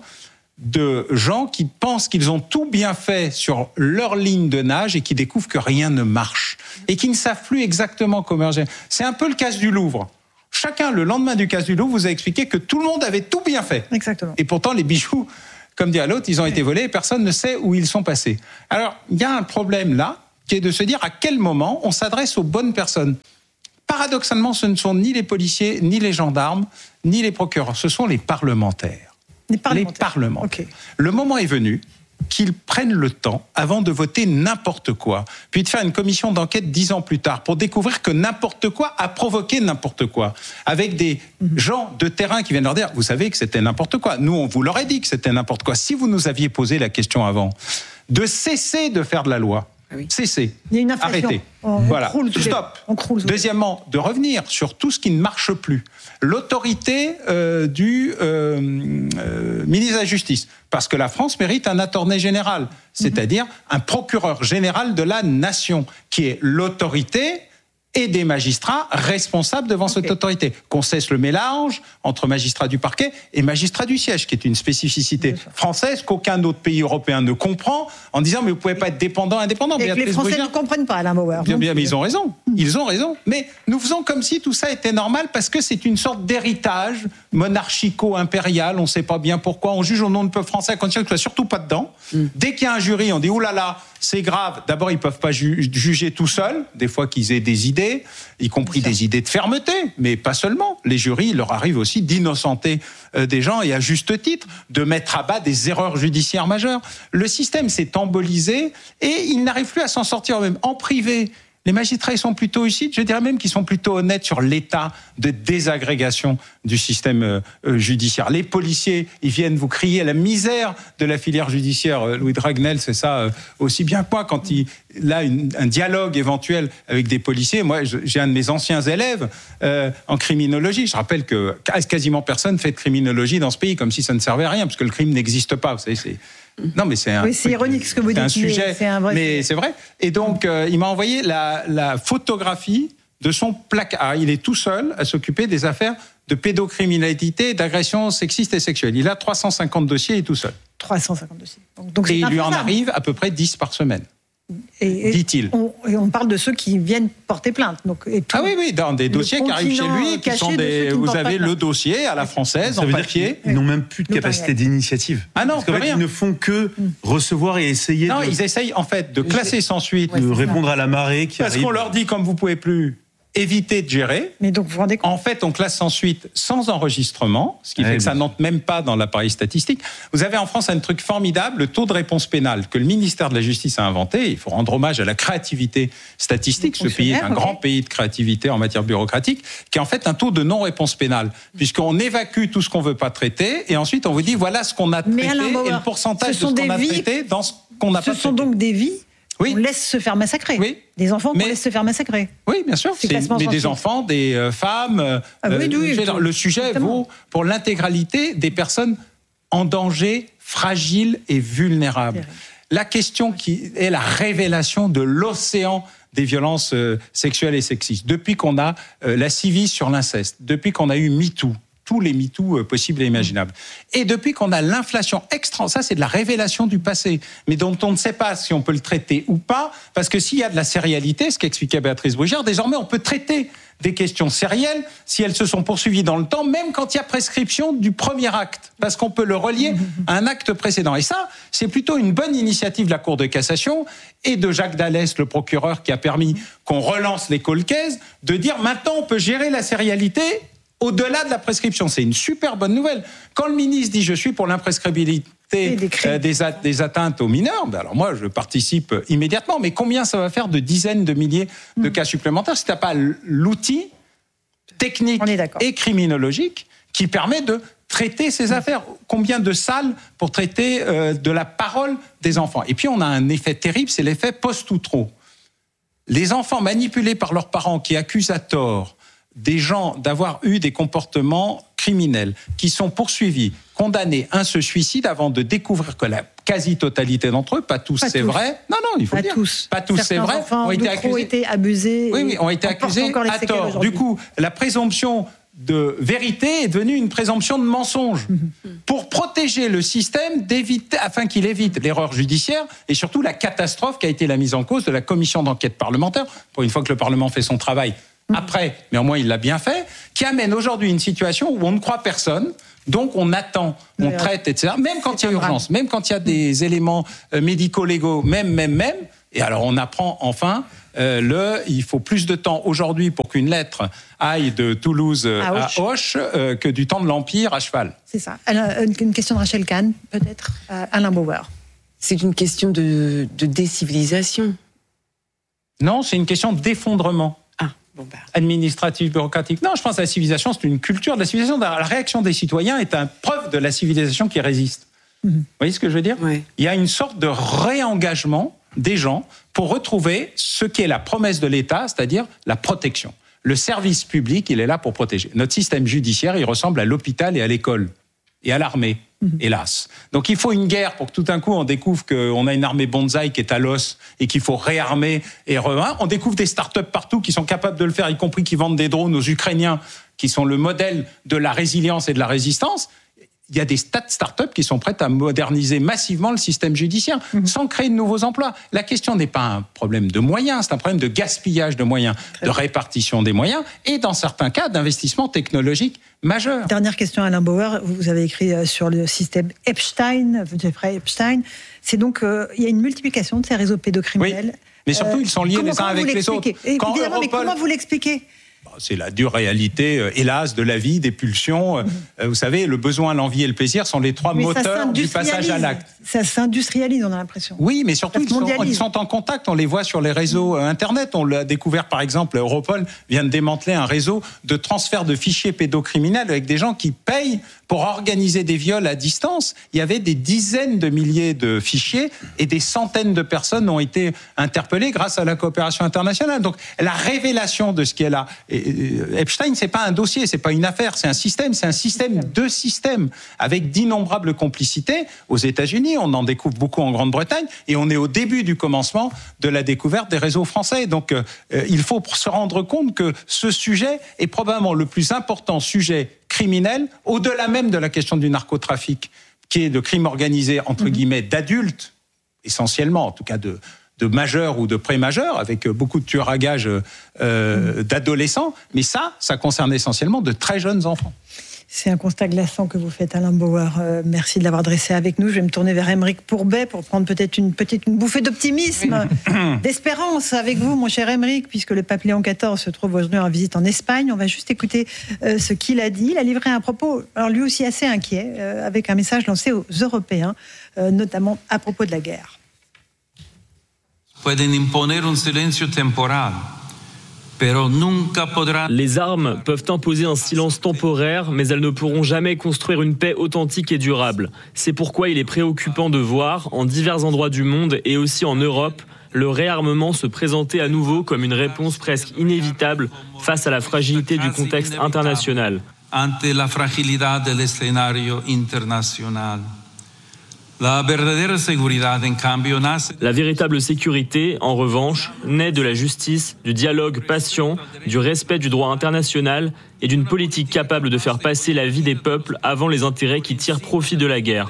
de gens qui pensent qu'ils ont tout bien fait sur leur ligne de nage et qui découvrent que rien ne marche et qui ne savent plus exactement comment agir. C'est un peu le casse du Louvre. Chacun, le lendemain du casse du Louvre, vous a expliqué que tout le monde avait tout bien fait. Exactement. Et pourtant, les bijoux, comme dit l'autre, ils ont oui. été volés et personne ne sait où ils sont passés. Alors, il y a un problème là, qui est de se dire à quel moment on s'adresse aux bonnes personnes. Paradoxalement, ce ne sont ni les policiers, ni les gendarmes, ni les procureurs, ce sont les parlementaires. Les parlementaires. Les parlementaires. Okay. Le moment est venu qu'ils prennent le temps, avant de voter n'importe quoi, puis de faire une commission d'enquête dix ans plus tard, pour découvrir que n'importe quoi a provoqué n'importe quoi, avec des mmh. gens de terrain qui viennent leur dire, vous savez que c'était n'importe quoi, nous on vous l'aurait dit que c'était n'importe quoi, si vous nous aviez posé la question avant, de cesser de faire de la loi, oui. cesser, il y a une inflation. Arrêtez, on, voilà, on stop. On croule, Deuxièmement, de revenir sur tout ce qui ne marche plus. L'autorité euh, du euh, euh, ministre de la Justice, parce que la France mérite un attorney général, c'est-à-dire un procureur général de la nation, qui est l'autorité et des magistrats responsables devant okay. cette autorité. Qu'on cesse le mélange entre magistrats du parquet et magistrats du siège, qui est une spécificité française qu'aucun autre pays européen ne comprend, en disant mais vous pouvez pas être dépendant, indépendant. Et que les Français Brugière, ne comprennent pas, Alain Bauer. Bien, bien, mais ils ont raison. Ils ont raison. Mais nous faisons comme si tout ça était normal parce que c'est une sorte d'héritage monarchico-impérial. On ne sait pas bien pourquoi. On juge au nom du peuple français à condition que ce soit surtout pas dedans. Mm. Dès qu'il y a un jury, on dit oulala. Là là, c'est grave. D'abord, ils peuvent pas ju- juger tout seuls. Des fois qu'ils aient des idées, y compris des idées de fermeté, mais pas seulement. Les jurys, il leur arrive aussi d'innocenter euh, des gens et à juste titre, de mettre à bas des erreurs judiciaires majeures. Le système s'est embolisé et il n'arrive plus à s'en sortir même en privé. Les magistrats, ils sont plutôt lucides, je dirais même qu'ils sont plutôt honnêtes sur l'état de désagrégation du système euh, judiciaire. Les policiers, ils viennent vous crier la misère de la filière judiciaire. Louis Dragnel, c'est ça euh, aussi bien que moi, quand il a une, un dialogue éventuel avec des policiers. Moi, j'ai un de mes anciens élèves euh, en criminologie. Je rappelle que quasiment personne fait de criminologie dans ce pays, comme si ça ne servait à rien, parce que le crime n'existe pas. Vous savez, c'est... Non, mais c'est un. Oui, c'est ironique ce que vous dites. C'est un sujet, c'est un vrai mais sujet. C'est vrai. Et donc, euh, il m'a envoyé la, la photographie de son placard. Il est tout seul à s'occuper des affaires de pédocriminalité, d'agression sexiste et sexuelle. Il a trois cent cinquante dossiers et tout seul. trois cent cinquante dossiers. Donc, donc et il lui en arrive à peu près dix par semaine. Et, dit-il. On, et on parle de ceux qui viennent porter plainte. Donc, et tout, ah oui, oui, dans des dossiers qui arrivent chez lui, qui sont des. De vous avez le dossier à la française, en papier. Ils n'ont même plus de capacité d'initiative. Ah non, parce qu'en fait, ils ne font que recevoir et essayer. Non, de... ils essayent en fait de classer sans suite, de répondre à la marée qui parce arrive. Qu'on leur dit comme vous pouvez plus. Éviter de gérer. Mais donc, vous rendez compte. En fait, on classe ensuite sans enregistrement, ce qui ouais, fait que ça n'entre même pas dans l'appareil statistique. Vous avez en France un truc formidable, le taux de réponse pénale que le ministère de la Justice a inventé. Il faut rendre hommage à la créativité statistique. Ce pays est un okay. grand pays de créativité en matière bureaucratique, qui est en fait un taux de non-réponse pénale, puisqu'on évacue tout ce qu'on ne veut pas traiter, et ensuite on vous dit voilà ce qu'on a traité Bauer, et le pourcentage de ce qu'on a vies, traité dans ce qu'on n'a pas traité. Ce sont donc des vies. Oui. On laisse se faire massacrer. Oui. Des enfants mais, qu'on laisse se faire massacrer. Oui, bien sûr. C'est, mais des enfants, des euh, femmes. Euh, ah, oui, oui, euh, le sujet exactement. Vaut pour l'intégralité des personnes en danger, fragiles et vulnérables. Terrible. La question qui est la révélation de l'océan des violences euh, sexuelles et sexistes. Depuis qu'on a euh, la Civis sur l'inceste, depuis qu'on a eu MeToo, tous les MeToo possibles et imaginables. Et depuis qu'on a l'inflation extra, ça c'est de la révélation du passé, mais dont on ne sait pas si on peut le traiter ou pas, parce que s'il y a de la sérialité, ce qu'expliquait Béatrice Brugière, désormais on peut traiter des questions sérielles si elles se sont poursuivies dans le temps, même quand il y a prescription du premier acte, parce qu'on peut le relier à un acte précédent. Et ça, c'est plutôt une bonne initiative de la Cour de cassation et de Jacques Dallès, le procureur, qui a permis qu'on relance les cold cases, de dire maintenant on peut gérer la sérialité au-delà de la prescription. C'est une super bonne nouvelle. Quand le ministre dit « je suis pour l'imprescriptibilité des, euh, des, a- des atteintes aux mineurs », ben alors moi, je participe immédiatement. Mais combien ça va faire de dizaines de milliers de cas supplémentaires si tu n'as pas l'outil technique et criminologique qui permet de traiter ces affaires? Combien de salles pour traiter euh, de la parole des enfants? Et puis, on a un effet terrible, c'est l'effet post-outro. Les enfants manipulés par leurs parents qui accusent à tort des gens d'avoir eu des comportements criminels, qui sont poursuivis, condamnés, un se suicide avant de découvrir que la quasi-totalité d'entre eux, pas tous, pas c'est tous. vrai. Non, non, il faut pas dire. Tous. Pas tous, c'est vrai. Enfants Ont été accusés. accusés. été abusés. Oui, oui, ont été accusés à tort. Du coup, la présomption de vérité est devenue une présomption de mensonge. Mmh. Pour protéger le système, d'éviter, afin qu'il évite l'erreur judiciaire et surtout la catastrophe qui a été la mise en cause de la commission d'enquête parlementaire, pour une fois que le Parlement fait son travail mmh. après, mais au moins il l'a bien fait, qui amène aujourd'hui une situation où on ne croit personne. Donc on attend, on oui, traite, et cetera. Même quand il y a urgence, même quand il y a des éléments euh, médico-légaux, même, même, même. Et alors on apprend enfin euh, le. Il faut plus de temps aujourd'hui pour qu'une lettre aille de Toulouse à, à Auch, Auch euh, que du temps de l'Empire à cheval. C'est ça. Alors, une question de Rachel Kahn, peut-être, euh, Alain Bauer. C'est une question de, de décivilisation. Non, c'est une question d'effondrement. Bon bah. Administratif, bureaucratique. Non, je pense que la civilisation, c'est une culture de la civilisation. La réaction des citoyens est une preuve de la civilisation qui résiste. Mmh. Vous voyez ce que je veux dire ? Oui. Il y a une sorte de réengagement des gens pour retrouver ce qui est la promesse de l'État, c'est-à-dire la protection. Le service public, il est là pour protéger. Notre système judiciaire, il ressemble à l'hôpital et à l'école et à l'armée. Hélas. Donc il faut une guerre pour que tout d'un coup on découvre qu'on a une armée bonsaï qui est à l'os et qu'il faut réarmer et re- On découvre des start-up partout qui sont capables de le faire, y compris qui vendent des drones aux Ukrainiens, qui sont le modèle de la résilience et de la résistance. Il y a des tas de start-up qui sont prêtes à moderniser massivement le système judiciaire mmh. sans créer de nouveaux emplois. La question n'est pas un problème de moyens, c'est un problème de gaspillage de moyens, Très de bien. répartition des moyens et dans certains cas d'investissement technologique majeur. Dernière question, Alain Bauer. Vous avez écrit sur le système Epstein, Jeffrey Epstein. C'est donc, euh, il y a une multiplication de ces réseaux pédocriminels. Oui, mais surtout, euh, ils sont liés comment, les uns avec les autres. Quand Évidemment, Europol... mais comment vous l'expliquez ? C'est la dure réalité, euh, hélas, de la vie, des pulsions. Euh, mmh. Vous savez, le besoin, l'envie et le plaisir sont les trois mais moteurs du passage à l'acte. Ça s'industrialise, on a l'impression. Oui, mais surtout, ils sont, ils sont en contact. On les voit sur les réseaux euh, Internet. On l'a découvert, par exemple, Europol vient de démanteler un réseau de transfert de fichiers pédocriminels avec des gens qui payent pour organiser des viols à distance. Il y avait des dizaines de milliers de fichiers et des centaines de personnes ont été interpellées grâce à la coopération internationale. Donc, la révélation de ce qui est là... Epstein, c'est pas un dossier, c'est pas une affaire, c'est un système, c'est un système de systèmes avec d'innombrables complicités. Aux États-Unis, on en découvre beaucoup en Grande-Bretagne, et on est au début du commencement de la découverte des réseaux français. Donc, euh, il faut se rendre compte que ce sujet est probablement le plus important sujet criminel, au-delà même de la question du narcotrafic, qui est de crime organisé entre mmh. guillemets d'adultes, essentiellement, en tout cas de de majeurs ou de pré-majeurs, avec beaucoup de tueurs à gages euh, d'adolescents. Mais ça, ça concerne essentiellement de très jeunes enfants. C'est un constat glaçant que vous faites, Alain Bauer. Euh, merci de l'avoir dressé avec nous. Je vais me tourner vers Aymeric Pourbet pour prendre peut-être une petite une bouffée d'optimisme, d'espérance avec vous, mon cher Aymeric, puisque le pape Léon quatorze se trouve aujourd'hui en visite en Espagne. On va juste écouter euh, ce qu'il a dit. Il a livré un propos, alors lui aussi assez inquiet, euh, avec un message lancé aux Européens, euh, notamment à propos de la guerre. Les armes peuvent imposer un silence temporaire, mais elles ne pourront jamais construire une paix authentique et durable. C'est pourquoi il est préoccupant de voir, en divers endroits du monde et aussi en Europe, le réarmement se présenter à nouveau comme une réponse presque inévitable face à la fragilité du contexte international. La véritable sécurité, en revanche, naît de la justice, du dialogue patient, du respect du droit international et d'une politique capable de faire passer la vie des peuples avant les intérêts qui tirent profit de la guerre.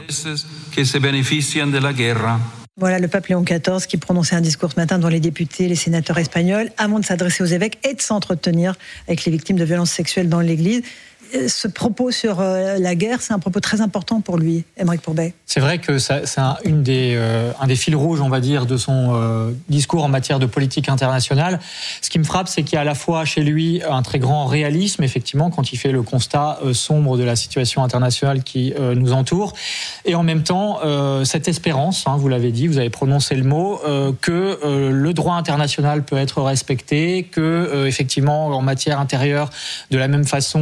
Voilà le pape Léon quatorze qui prononçait un discours ce matin devant les députés, les sénateurs espagnols, avant de s'adresser aux évêques et de s'entretenir avec les victimes de violences sexuelles dans l'Église. Ce propos sur la guerre, c'est un propos très important pour lui, Aymeric Pourbet. C'est vrai que ça, c'est un, une des, euh, un des fils rouges, on va dire, de son euh, discours en matière de politique internationale. Ce qui me frappe, c'est qu'il y a à la fois chez lui un très grand réalisme, effectivement, quand il fait le constat euh, sombre de la situation internationale qui euh, nous entoure, et en même temps, euh, cette espérance, hein, vous l'avez dit, vous avez prononcé le mot, euh, que euh, le droit international peut être respecté, que, euh, effectivement, en matière intérieure, de la même façon, euh,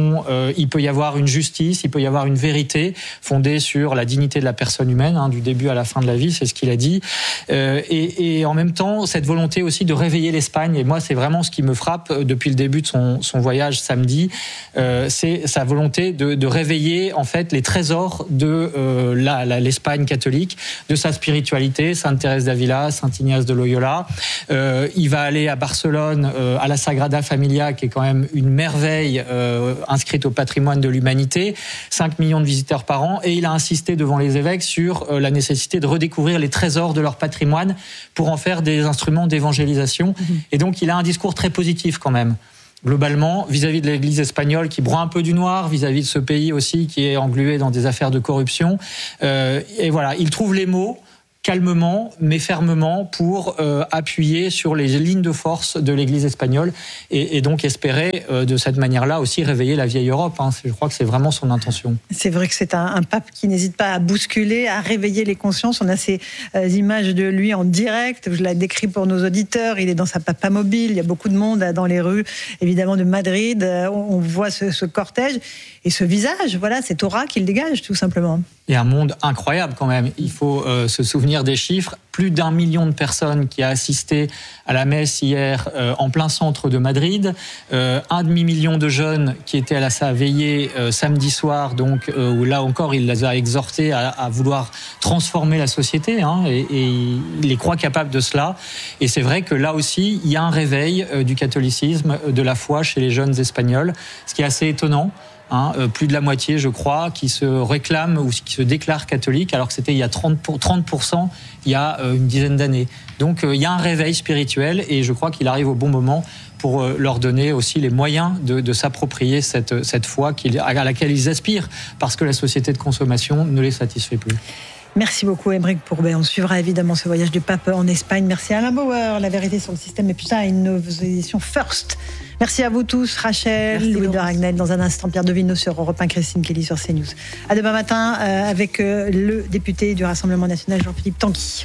euh, il peut y avoir une justice, il peut y avoir une vérité fondée sur la dignité de la personne humaine, hein, du début à la fin de la vie, c'est ce qu'il a dit. Euh, et, et en même temps, cette volonté aussi de réveiller l'Espagne. Et moi, c'est vraiment ce qui me frappe depuis le début de son, son voyage samedi. Euh, c'est sa volonté de, de réveiller en fait les trésors de euh, la, la, l'Espagne catholique, de sa spiritualité, Sainte Thérèse d'Avila, Saint Ignace de Loyola. Euh, il va aller à Barcelone, euh, à la Sagrada Familia, qui est quand même une merveille euh, inscrite au patrimoine de l'humanité. cinq millions de visiteurs par an. Et il a insisté devant les évêques sur euh, la nécessité de redécouvrir les trésors de leur patrimoine pour en faire des instruments d'évangélisation. Mmh. Et donc, il a un discours très positif quand même. Globalement, vis-à-vis de l'Église espagnole qui broie un peu du noir, vis-à-vis de ce pays aussi qui est englué dans des affaires de corruption. Euh, et voilà, il trouve les mots calmement, mais fermement, pour euh, appuyer sur les lignes de force de l'Église espagnole et, et donc espérer euh, de cette manière-là aussi réveiller la vieille Europe. Hein. Je crois que c'est vraiment son intention. C'est vrai que c'est un, un pape qui n'hésite pas à bousculer, à réveiller les consciences. On a ces euh, images de lui en direct. Je l'ai décrit pour nos auditeurs. Il est dans sa papa mobile. Il y a beaucoup de monde dans les rues, évidemment, de Madrid. On voit ce, ce cortège et ce visage. Voilà, cette aura qu'il dégage, tout simplement. Et un monde incroyable quand même. Il faut euh, se souvenir des chiffres. Plus d'un million de personnes qui a assisté à la messe hier euh, en plein centre de Madrid. Euh, un demi-million de jeunes qui étaient à la sa veillée euh, samedi soir, donc euh, où là encore il les a exhortés à, à vouloir transformer la société, hein, et, et il les croit capables de cela. Et c'est vrai que là aussi il y a un réveil euh, du catholicisme, de la foi chez les jeunes espagnols, ce qui est assez étonnant. Hein, euh, plus de la moitié, je crois, qui se réclament ou qui se déclarent catholiques, alors que c'était il y a trente pour cent il y a euh, une dizaine d'années. Donc euh, il y a un réveil spirituel et je crois qu'il arrive au bon moment pour euh, leur donner aussi les moyens de, de s'approprier cette, cette foi qu'ils, à laquelle ils aspirent, parce que la société de consommation ne les satisfait plus. Merci beaucoup, Aymeric Pourbet. On suivra évidemment ce voyage du pape en Espagne. Merci à Alain Bauer, La vérité sur le système, et puis ça, une édition First. Merci à vous tous, Rachel, Merci Louis de Ragnel, dans un instant, Pierre Devino sur Europe un, Christine Kelly sur CNews. À demain matin euh, avec euh, le député du Rassemblement national, Jean-Philippe Tanguy.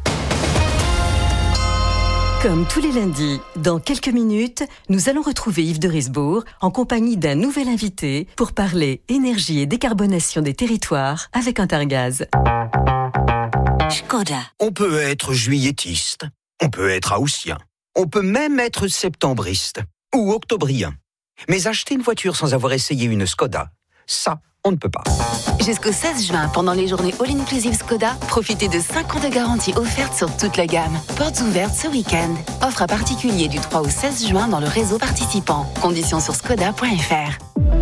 Comme tous les lundis, dans quelques minutes, nous allons retrouver Yves de Risbourg en compagnie d'un nouvel invité pour parler énergie et décarbonation des territoires avec Intergaz. Škoda. On peut être juilletiste, on peut être haussien, on peut même être septembriste ou octobrien. Mais acheter une voiture sans avoir essayé une Škoda, ça, on ne peut pas. Jusqu'au seize juin, pendant les journées All-Inclusive Škoda, profitez de cinq ans de garantie offerte sur toute la gamme. Portes ouvertes ce week-end. Offre à particulier du trois au seize juin dans le réseau participant. Conditions sur škoda point f r.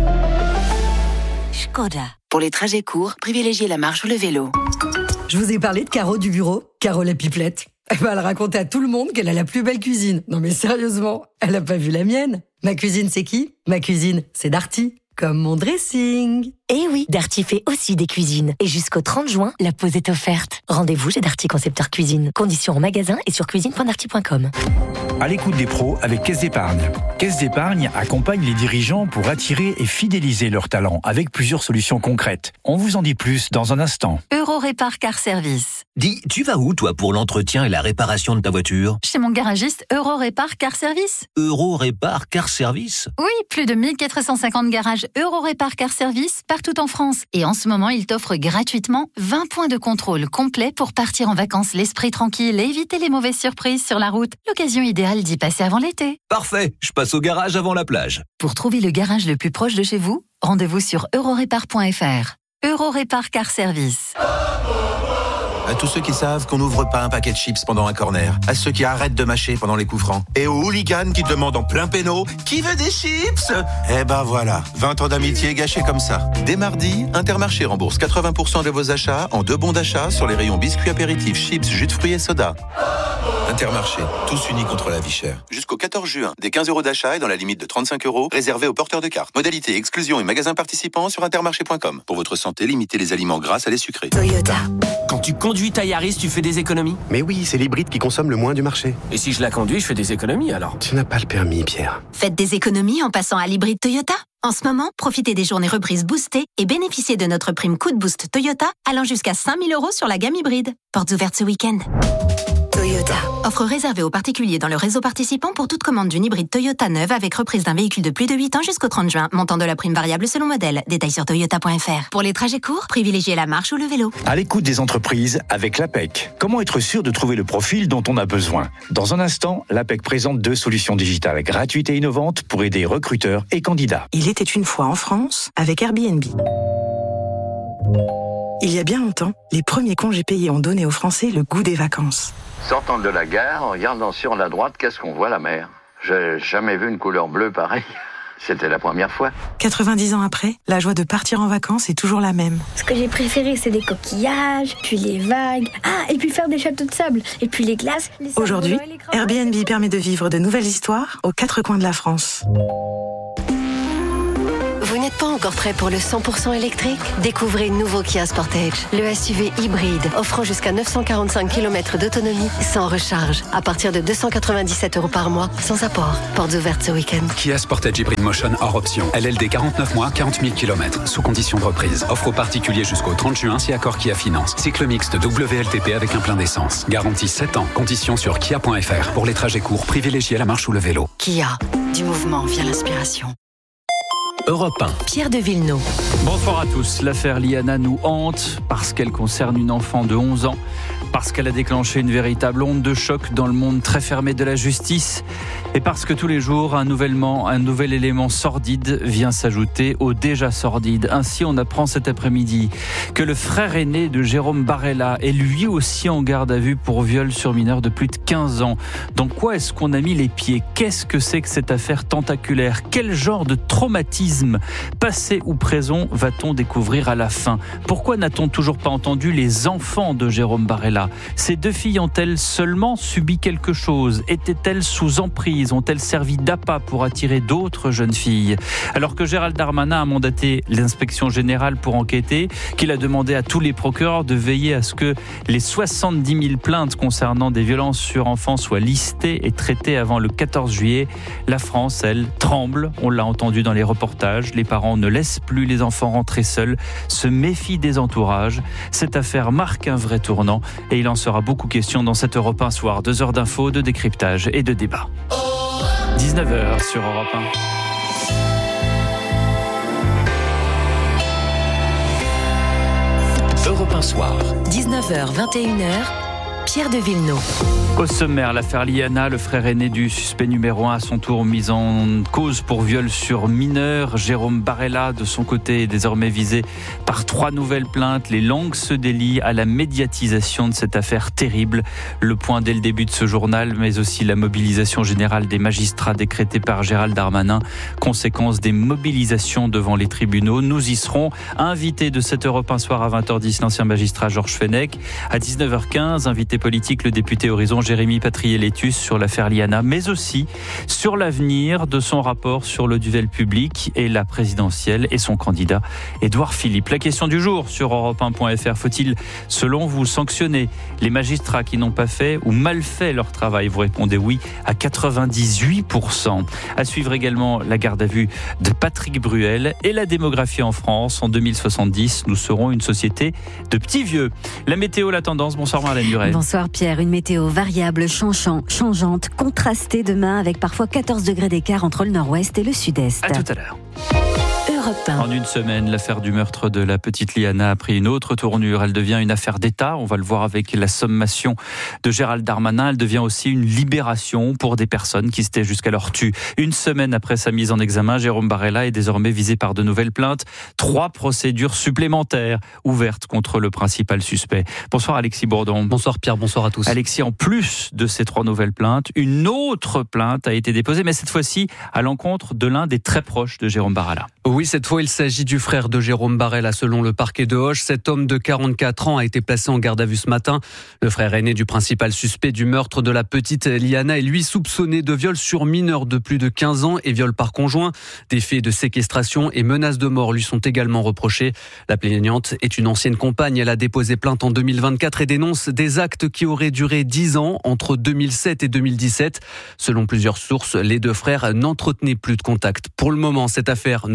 Škoda. Pour les trajets courts, privilégiez la marche ou le vélo. Je vous ai parlé de Caro du bureau, Caro la pipelette. Elle va raconter à tout le monde qu'elle a la plus belle cuisine. Non mais sérieusement, elle a pas vu la mienne. Ma cuisine, c'est qui ? Ma cuisine, c'est Darty. Comme mon dressing. Eh oui, Darty fait aussi des cuisines. Et jusqu'au trente juin, la pause est offerte. Rendez-vous chez Darty Concepteur Cuisine. Conditions en magasin et sur cuisine point darty point com. À l'écoute des pros avec Caisse d'Épargne. Caisse d'Épargne accompagne les dirigeants pour attirer et fidéliser leurs talents avec plusieurs solutions concrètes. On vous en dit plus dans un instant. Eurorépar Car Service. Dis, tu vas où toi pour l'entretien et la réparation de ta voiture ? Chez mon garagiste Eurorépar Car Service. Eurorépar Car Service ? Oui, plus de mille quatre cent cinquante garages Eurorépar Car Service partout en France. Et en ce moment, il t'offre gratuitement vingt points de contrôle complets pour partir en vacances l'esprit tranquille et éviter les mauvaises surprises sur la route. L'occasion idéale d'y passer avant l'été. Parfait, je passe au garage avant la plage. Pour trouver le garage le plus proche de chez vous, rendez-vous sur eurorépar point f r. Eurorépar Car Service. À tous ceux qui savent qu'on n'ouvre pas un paquet de chips pendant un corner. À ceux qui arrêtent de mâcher pendant les coups francs. Et aux hooligans qui demandent en plein péno « Qui veut des chips ?» Eh ben voilà, vingt ans d'amitié gâchés comme ça. Dès mardi, Intermarché rembourse quatre-vingts pour cent de vos achats en deux bons d'achat sur les rayons biscuits apéritifs, chips, jus de fruits et soda. Intermarché, tous unis contre la vie chère. Jusqu'au quatorze juin, des quinze euros d'achat et dans la limite de trente-cinq euros, réservés aux porteurs de cartes. Modalité, exclusion et magasins participants sur intermarché point com. Pour votre santé, limitez les aliments gras à les sucrés. Toyota. Quand tu conduis ta Yaris, tu fais des économies ? Mais oui, c'est l'hybride qui consomme le moins du marché. Et si je la conduis, je fais des économies alors ? Tu n'as pas le permis, Pierre. Faites des économies en passant à l'hybride Toyota. En ce moment, profitez des journées reprises boostées et bénéficiez de notre prime coup de boost Toyota allant jusqu'à cinq mille euros sur la gamme hybride. Portes ouvertes ce week-end. Toyota. Toyota. Offre réservée aux particuliers dans le réseau participant pour toute commande d'une hybride Toyota neuve avec reprise d'un véhicule de plus de huit ans jusqu'au trente juin. Montant de la prime variable selon modèle. Détails sur toyota point f r. Pour les trajets courts, privilégiez la marche ou le vélo. À l'écoute des entreprises avec l'A P E C. Comment être sûr de trouver le profil dont on a besoin ? Dans un instant, l'A P E C présente deux solutions digitales gratuites et innovantes pour aider recruteurs et candidats. Il était une fois en France avec Airbnb. Il y a bien longtemps, les premiers congés payés ont donné aux Français le goût des vacances. Sortant de la gare, en regardant sur la droite, qu'est-ce qu'on voit ? La mer. J'ai jamais vu une couleur bleue pareille. C'était la première fois. quatre-vingt-dix ans après, la joie de partir en vacances est toujours la même. Ce que j'ai préféré, c'est les coquillages, puis les vagues. Ah, et puis faire des châteaux de sable, et puis les glaces. Les Aujourd'hui, Airbnb permet de vivre de nouvelles histoires aux quatre coins de la France. Vous n'êtes pas encore prêt pour le cent pour cent électrique ? Découvrez le nouveau Kia Sportage, le S U V hybride offrant jusqu'à neuf cent quarante-cinq kilomètres d'autonomie sans recharge, à partir de deux cent quatre-vingt-dix-sept euros par mois, sans apport. Portes ouvertes ce week-end. Kia Sportage Hybrid Motion hors option. L L D quarante-neuf mois, quarante mille kilomètres, sous condition de reprise. Offre aux particuliers jusqu'au trente juin si accord Kia Finance. Cycle mixte W L T P avec un plein d'essence. Garantie sept ans. Conditions sur kia point f r. Pour les trajets courts, privilégiez la marche ou le vélo. Kia, du mouvement vient l'inspiration. Europe un. Pierre de Villeneuve. Bonsoir à tous. L'affaire Liana nous hante parce qu'elle concerne une enfant de onze ans, parce qu'elle a déclenché une véritable onde de choc dans le monde très fermé de la justice et parce que tous les jours, un, nouvellement, un nouvel élément sordide vient s'ajouter au déjà sordide. Ainsi, on apprend cet après-midi que le frère aîné de Jérôme Barella est lui aussi en garde à vue pour viol sur mineur de plus de quinze ans. Dans quoi est-ce qu'on a mis les pieds ? Qu'est-ce que c'est que cette affaire tentaculaire ? Quel genre de traumatisme, passé ou présent, va-t-on découvrir à la fin ? Pourquoi n'a-t-on toujours pas entendu les enfants de Jérôme Barella ? Ces deux filles ont-elles seulement subi quelque chose ? Étaient-elles sous emprise ? Ont-elles servi d'appât pour attirer d'autres jeunes filles ? Alors que Gérald Darmanin a mandaté l'inspection générale pour enquêter, qu'il a demandé à tous les procureurs de veiller à ce que les soixante-dix mille plaintes concernant des violences sur enfants soient listées et traitées avant le quatorze juillet, la France, elle, tremble. On l'a entendu dans les reportages. Les parents ne laissent plus les enfants rentrer seuls, se méfient des entourages. Cette affaire marque un vrai tournant et il en sera beaucoup question dans cette Europe un soir. Deux heures d'infos, de décryptage et de débat. dix-neuf heures sur Europe un. Europe un soir. dix-neuf heures vingt et une heures. Pierre de Villeneuve. Au sommaire, l'affaire Liana, le frère aîné du suspect numéro un à son tour mis en cause pour viol sur mineur. Jérôme Barella, de son côté, est désormais visé par trois nouvelles plaintes. Les langues se délient à la médiatisation de cette affaire terrible. Le point dès le début de ce journal, mais aussi la mobilisation générale des magistrats décrétée par Gérald Darmanin. Conséquence des mobilisations devant les tribunaux. Nous y serons. Invité de cette Europe un soir à vingt heures dix, l'ancien magistrat Georges Fenech. À dix-neuf heures quinze, invité politique, le député Horizon Jérémy Patrier-Létus sur l'affaire Liana, mais aussi sur l'avenir de son rapport sur le duel public et la présidentielle et son candidat Édouard Philippe. La question du jour sur Europe un point f r, faut-il, selon vous, sanctionner les magistrats qui n'ont pas fait ou mal fait leur travail ? Vous répondez oui à quatre-vingt-dix-huit pour cent. À suivre également la garde à vue de Patrick Bruel et la démographie en France. En deux mille soixante-dix, nous serons une société de petits vieux. La météo, la tendance. Bonsoir Marlène Duret. Bonsoir Pierre, une météo variable, changeant, changeante, contrastée demain avec parfois quatorze degrés d'écart entre le nord-ouest et le sud-est. À tout à l'heure. Europe un. En une semaine, l'affaire du meurtre de la petite Liana a pris une autre tournure. Elle devient une affaire d'État. On va le voir avec la sommation de Gérald Darmanin. Elle devient aussi une libération pour des personnes qui s'étaient jusqu'alors tues. Une semaine après sa mise en examen, Jérôme Barella est désormais visé par de nouvelles plaintes. Trois procédures supplémentaires ouvertes contre le principal suspect. Bonsoir Alexis Bourdon. Bonsoir Pierre, bonsoir à tous. Alexis, en plus de ces trois nouvelles plaintes, une autre plainte a été déposée, mais cette fois-ci à l'encontre de l'un des très proches de Jérôme Barella. Oui, cette fois, il s'agit du frère de Jérôme Barella, selon le parquet de Auch. Cet homme de quarante-quatre ans a été placé en garde à vue ce matin. Le frère aîné du principal suspect du meurtre de la petite Liana est lui soupçonné de viol sur mineur de plus de quinze ans et viol par conjoint. Des faits de séquestration et menaces de mort lui sont également reprochés. La plaignante est une ancienne compagne. Elle a déposé plainte en deux mille vingt-quatre et dénonce des actes qui auraient duré dix ans entre deux mille sept et deux mille dix-sept. Selon plusieurs sources, les deux frères n'entretenaient plus de contact. Pour le moment, cette affaire n'aurait aucun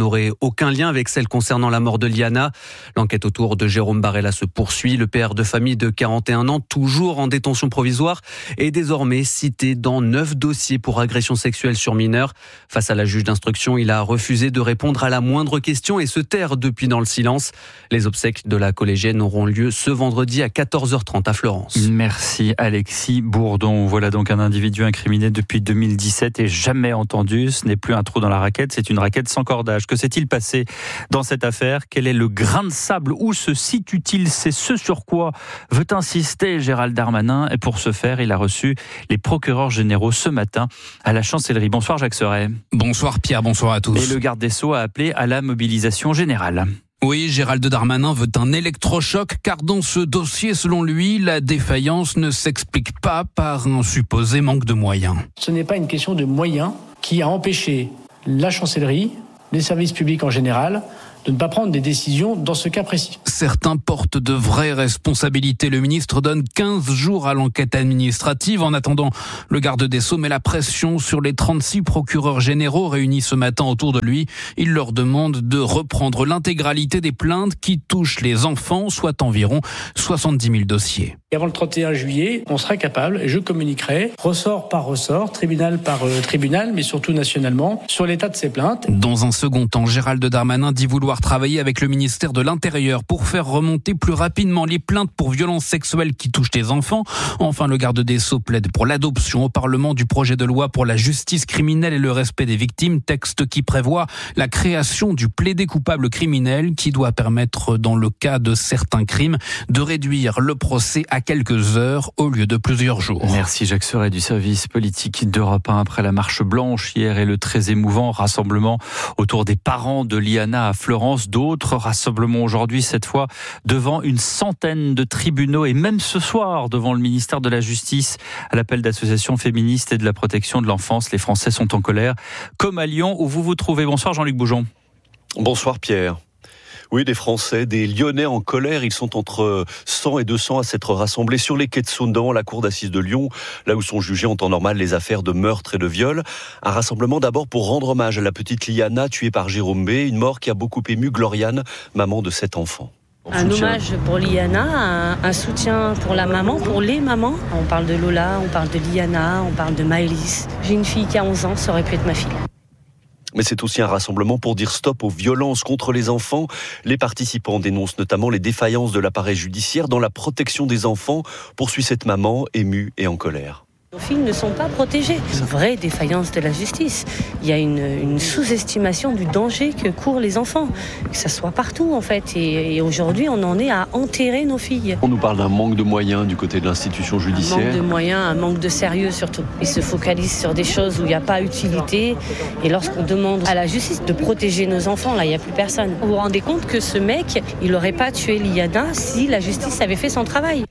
aucun lien avec celle concernant la mort de Liana. L'enquête autour de Jérôme Barella se poursuit. Le père de famille de quarante et un ans, toujours en détention provisoire, est désormais cité dans neuf dossiers pour agression sexuelle sur mineurs. Face à la juge d'instruction, il a refusé de répondre à la moindre question et se taire depuis dans le silence. Les obsèques de la collégienne auront lieu ce vendredi à quatorze heures trente à Florence. Merci Alexis Bourdon. Voilà donc un individu incriminé depuis deux mille dix-sept et jamais entendu. Ce n'est plus un trou dans la raquette, c'est une raquette sans cordage. Que s'est-il passé dans cette affaire ? Quel est le grain de sable ? Où se situe-t-il ? C'est ce sur quoi veut insister Gérald Darmanin. Et pour ce faire, il a reçu les procureurs généraux ce matin à la Chancellerie. Bonsoir Jacques Serret. Bonsoir Pierre, bonsoir à tous. Et le garde des Sceaux a appelé à la mobilisation générale. Oui, Gérald Darmanin veut un électrochoc car dans ce dossier, selon lui, la défaillance ne s'explique pas par un supposé manque de moyens. Ce n'est pas une question de moyens qui a empêché la chancellerie, les services publics en général, de ne pas prendre des décisions dans ce cas précis. Certains portent de vraies responsabilités. Le ministre donne quinze jours à l'enquête administrative. En attendant, le garde des Sceaux met la pression sur les trente-six procureurs généraux réunis ce matin autour de lui. Il leur demande de reprendre l'intégralité des plaintes qui touchent les enfants, soit environ soixante-dix mille dossiers. Et avant le trente et un juillet, on sera capable, et je communiquerai, ressort par ressort, tribunal par euh, tribunal, mais surtout nationalement, sur l'état de ces plaintes. Dans un second temps, Gérald Darmanin dit vouloir travailler avec le ministère de l'Intérieur pour faire remonter plus rapidement les plaintes pour violences sexuelles qui touchent les enfants. Enfin, le garde des Sceaux plaide pour l'adoption au Parlement du projet de loi pour la justice criminelle et le respect des victimes, texte qui prévoit la création du plaidé coupable criminel qui doit permettre, dans le cas de certains crimes, de réduire le procès à quelques heures au lieu de plusieurs jours. Merci Jacques Serret du service politique d'Europe un. Après la marche blanche hier et le très émouvant rassemblement autour des parents de Liana à Florence, d'autres rassemblements aujourd'hui, cette fois devant une centaine de tribunaux et même ce soir devant le ministère de la Justice à l'appel d'associations féministes et de la protection de l'enfance. Les Français sont en colère, comme à Lyon où vous vous trouvez. Bonsoir Jean-Luc Boujon. Bonsoir Pierre. Oui, des Français, des Lyonnais en colère. Ils sont entre cent et deux cents à s'être rassemblés sur les quais de Saône devant la cour d'assises de Lyon, là où sont jugées en temps normal les affaires de meurtre et de viol. Un rassemblement d'abord pour rendre hommage à la petite Liana tuée par Jérôme B, une mort qui a beaucoup ému Gloriane, maman de sept enfants. Un hommage pour Liana, un, un soutien pour la maman, pour les mamans. On parle de Lola, on parle de Liana, on parle de Maëlys. J'ai une fille qui a onze ans, ça aurait pu être ma fille. Mais c'est aussi un rassemblement pour dire stop aux violences contre les enfants. Les participants dénoncent notamment les défaillances de l'appareil judiciaire dans la protection des enfants, poursuit cette maman émue et en colère. Nos filles ne sont pas protégées. C'est une vraie défaillance de la justice. Il y a une, une sous-estimation du danger que courent les enfants, que ça soit partout en fait. Et, et aujourd'hui, on en est à enterrer nos filles. On nous parle d'un manque de moyens du côté de l'institution judiciaire. Un manque de moyens, un manque de sérieux surtout. Ils se focalisent sur des choses où il n'y a pas utilité. Et lorsqu'on demande à la justice de protéger nos enfants, là, il n'y a plus personne. Vous vous rendez compte que ce mec, il n'aurait pas tué Liana si la justice avait fait son travail.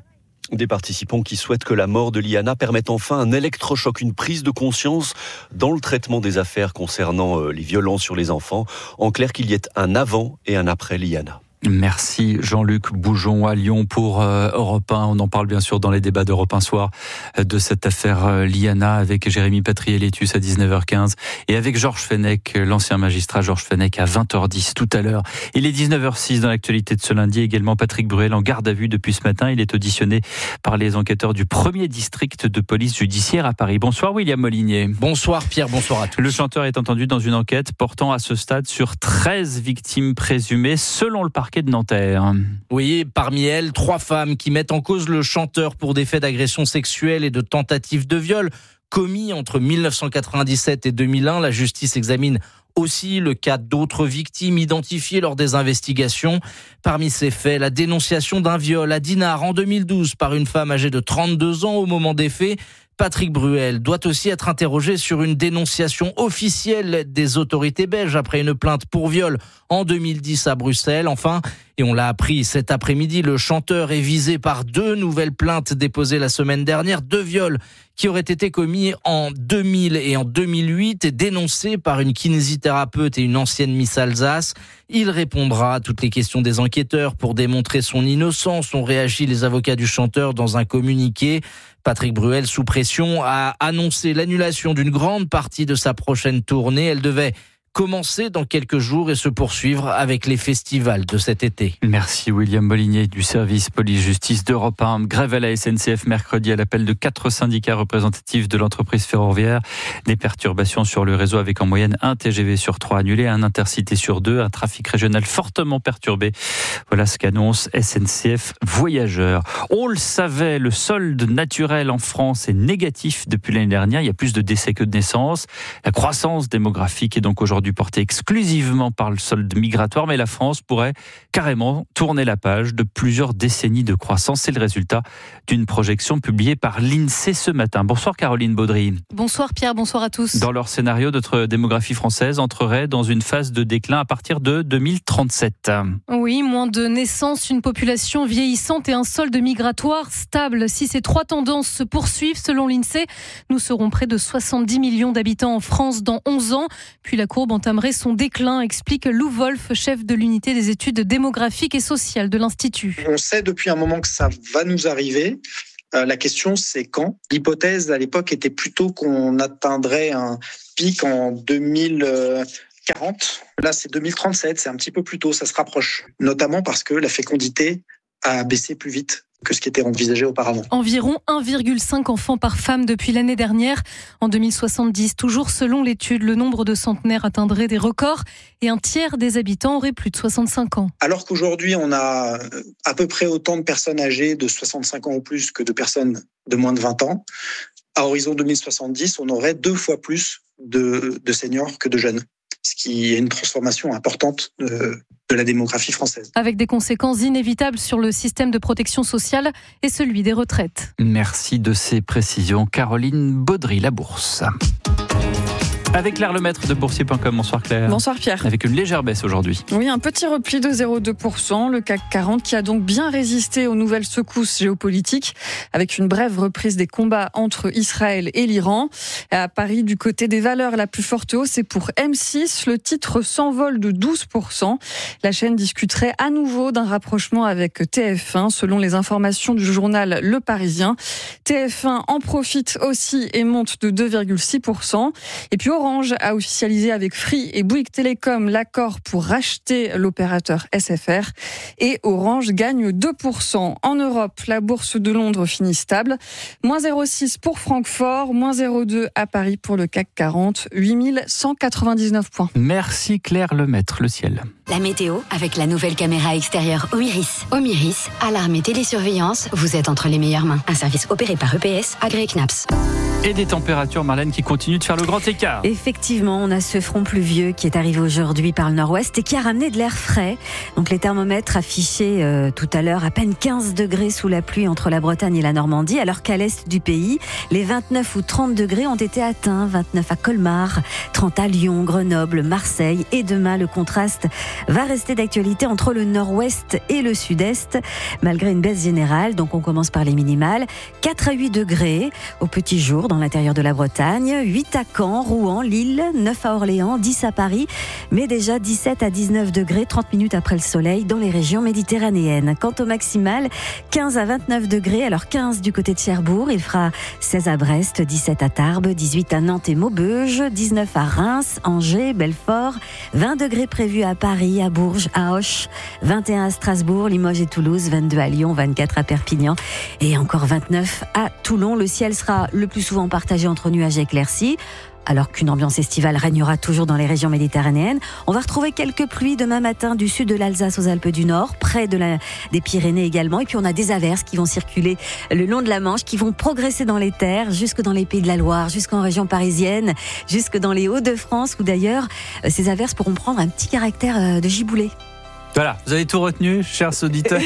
Des participants qui souhaitent que la mort de Liana permette enfin un électrochoc, une prise de conscience dans le traitement des affaires concernant les violences sur les enfants. En clair, qu'il y ait un avant et un après Liana. Merci Jean-Luc Boujon à Lyon pour euh, Europe un. On en parle bien sûr dans les débats d'Europe un soir euh, de cette affaire euh, Liana avec Jérémy Patrier-Létus à dix-neuf heures quinze et avec Georges Fenech, l'ancien magistrat Georges Fenech à vingt heures dix tout à l'heure. Il est dix-neuf heures six dans l'actualité de ce lundi. Également Patrick Bruel en garde à vue depuis ce matin. Il est auditionné par les enquêteurs du premier district de police judiciaire à Paris. Bonsoir William Molinier. Bonsoir Pierre, bonsoir à tous. Le chanteur est entendu dans une enquête portant à ce stade sur treize victimes présumées selon le parquet de Nanterre. Oui, parmi elles, trois femmes qui mettent en cause le chanteur pour des faits d'agression sexuelle et de tentative de viol commis entre mille neuf cent quatre-vingt-dix-sept et deux mille un. La justice examine aussi le cas d'autres victimes identifiées lors des investigations. Parmi ces faits, la dénonciation d'un viol à Dinard en deux mille douze par une femme âgée de trente-deux ans au moment des faits. Patrick Bruel doit aussi être interrogé sur une dénonciation officielle des autorités belges après une plainte pour viol en deux mille dix à Bruxelles. Enfin, et on l'a appris cet après-midi, le chanteur est visé par deux nouvelles plaintes déposées la semaine dernière, deux viols qui auraient été commis en deux mille et en deux mille huit et dénoncés par une kinésithérapeute et une ancienne Miss Alsace. Il répondra à toutes les questions des enquêteurs pour démontrer son innocence, ont réagi les avocats du chanteur dans un communiqué. Patrick Bruel, sous pression, a annoncé l'annulation d'une grande partie de sa prochaine tournée. Elle devait commencer dans quelques jours et se poursuivre avec les festivals de cet été. Merci William Molinier du service police-justice d'Europe un. Grève à la S N C F mercredi à l'appel de quatre syndicats représentatifs de l'entreprise ferroviaire. Des perturbations sur le réseau avec en moyenne un T G V sur trois annulé, un intercité sur deux, un trafic régional fortement perturbé. Voilà ce qu'annonce S N C F Voyageurs. On le savait, le solde naturel en France est négatif depuis l'année dernière. Il y a plus de décès que de naissances. La croissance démographique est donc aujourd'hui portée exclusivement par le solde migratoire, mais la France pourrait carrément tourner la page de plusieurs décennies de croissance. C'est le résultat d'une projection publiée par l'INSEE ce matin. Bonsoir Caroline Baudry. Bonsoir Pierre, bonsoir à tous. Dans leur scénario, notre démographie française entrerait dans une phase de déclin à partir de deux mille trente-sept. Oui, moins de naissances, une population vieillissante et un solde migratoire stable. Si ces trois tendances se poursuivent, selon l'INSEE, nous serons près de soixante-dix millions d'habitants en France dans onze ans. Puis la courbe entamerait son déclin, explique Lou Wolf, chef de l'unité des études démographiques et sociales de l'Institut. On sait depuis un moment que ça va nous arriver. Euh, la question, c'est quand. L'hypothèse à l'époque était plutôt qu'on atteindrait un pic en deux mille quarante. Là, c'est deux mille trente-sept, c'est un petit peu plus tôt, ça se rapproche. Notamment parce que la fécondité a baissé plus vite que ce qui était envisagé auparavant. Environ un virgule cinq enfants par femme depuis l'année dernière. En deux mille soixante-dix, toujours selon l'étude, le nombre de centenaires atteindrait des records et un tiers des habitants auraient plus de soixante-cinq ans. Alors qu'aujourd'hui, on a à peu près autant de personnes âgées de soixante-cinq ans ou plus que de personnes de moins de vingt ans, à horizon deux mille soixante-dix, on aurait deux fois plus de, de seniors que de jeunes. Ce qui est une transformation importante de, de la démographie française. Avec des conséquences inévitables sur le système de protection sociale et celui des retraites. Merci de ces précisions. Caroline Baudry, la Bourse. Avec Claire Lemaître de boursier point com. Bonsoir Claire. Bonsoir Pierre. Avec une légère baisse aujourd'hui. Oui, un petit repli de zéro virgule deux pour cent. Le C A C quarante qui a donc bien résisté aux nouvelles secousses géopolitiques avec une brève reprise des combats entre Israël et l'Iran. À Paris, du côté des valeurs, la plus forte hausse est pour M six. Le titre s'envole de douze pour cent. La chaîne discuterait à nouveau d'un rapprochement avec T F un selon les informations du journal Le Parisien. T F un en profite aussi et monte de deux virgule six pour cent. Et puis Orange a officialisé avec Free et Bouygues Télécom l'accord pour racheter l'opérateur S F R et Orange gagne deux pour cent. En Europe, la bourse de Londres finit stable. moins zéro virgule six pour Francfort, moins zéro virgule deux à Paris pour le C A C quarante, huit mille cent quatre-vingt-dix-neuf points. Merci Claire Lemaître, le ciel. La météo avec la nouvelle caméra extérieure Omiris. Omiris, alarme et télésurveillance, vous êtes entre les meilleures mains. Un service opéré par E P S, agréé C N A P S. Et des températures, Marlène, qui continuent de faire le grand écart. Effectivement, on a ce front pluvieux qui est arrivé aujourd'hui par le nord-ouest et qui a ramené de l'air frais. Donc les thermomètres affichaient euh, tout à l'heure à peine quinze degrés sous la pluie entre la Bretagne et la Normandie, alors qu'à l'est du pays, les vingt-neuf ou trente degrés ont été atteints. vingt-neuf à Colmar, trente à Lyon, Grenoble, Marseille. Et demain, le contraste va rester d'actualité entre le nord-ouest et le sud-est, malgré une baisse générale. Donc on commence par les minimales. quatre à huit degrés au petit jour dans l'intérieur de la Bretagne, huit à Caen, Rouen, Lille, neuf à Orléans, dix à Paris, mais déjà dix-sept à dix-neuf degrés, trente minutes après le soleil dans les régions méditerranéennes. Quant au maximal, quinze à vingt-neuf degrés, alors quinze du côté de Cherbourg, il fera seize à Brest, dix-sept à Tarbes, dix-huit à Nantes et Maubeuge, dix-neuf à Reims, Angers, Belfort, vingt degrés prévus à Paris, à Bourges, à Auch, vingt et un à Strasbourg, Limoges et Toulouse, vingt-deux à Lyon, vingt-quatre à Perpignan et encore vingt-neuf à Toulon. Le ciel sera le plus souvent partagé entre nuages et éclaircies, alors qu'une ambiance estivale régnera toujours dans les régions méditerranéennes. On va retrouver quelques pluies demain matin du sud de l'Alsace aux Alpes du Nord, près de la, des Pyrénées également. Et puis on a des averses qui vont circuler le long de la Manche, qui vont progresser dans les terres, jusque dans les Pays de la Loire, jusqu'en région parisienne, jusque dans les Hauts-de-France, où d'ailleurs ces averses pourront prendre un petit caractère de giboulée. Voilà, vous avez tout retenu, chers auditeurs.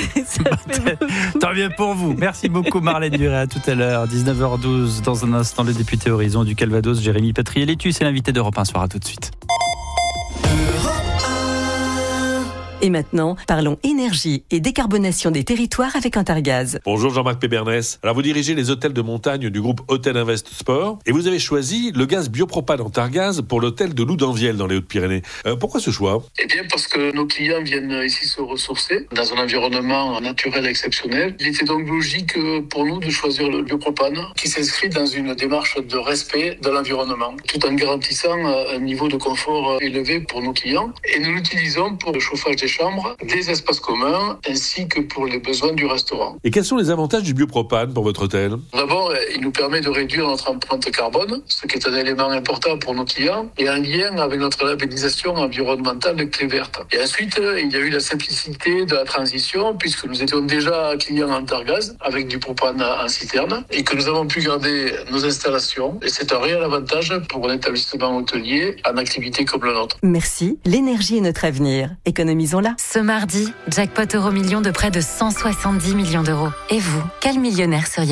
Tant bien pour vous. Merci beaucoup Marlène Duret, à tout à l'heure. dix-neuf heures douze, dans un instant, le député Horizon du Calvados, Jérémy Patriellétu, c'est l'invité d'Europe un. Soir, à tout de suite. Et maintenant, parlons énergie et décarbonation des territoires avec Intergaz. Bonjour Jean-Marc Pébernès. Alors vous dirigez les hôtels de montagne du groupe Hôtel Invest Sport et vous avez choisi le gaz biopropane Antargaz pour l'hôtel de Loudanvielle dans les Hautes-Pyrénées. Euh, pourquoi ce choix ? Eh bien parce que nos clients viennent ici se ressourcer dans un environnement naturel exceptionnel. Il était donc logique pour nous de choisir le biopropane qui s'inscrit dans une démarche de respect de l'environnement tout en garantissant un niveau de confort élevé pour nos clients. Et nous l'utilisons pour le chauffage des chambres, des espaces communs, ainsi que pour les besoins du restaurant. Et quels sont les avantages du biopropane pour votre hôtel ? D'abord, il nous permet de réduire notre empreinte carbone, ce qui est un élément important pour nos clients, et en lien avec notre labellisation environnementale clé verte. Et ensuite, il y a eu la simplicité de la transition, puisque nous étions déjà clients Antargaz, avec du propane en citerne, et que nous avons pu garder nos installations. Et c'est un réel avantage pour un établissement hôtelier en activité comme le nôtre. Merci, l'énergie est notre avenir. Économisons-la. Ce mardi, jackpot euro million de près de cent soixante-dix millions d'euros. Et vous, quel millionnaire seriez-vous ?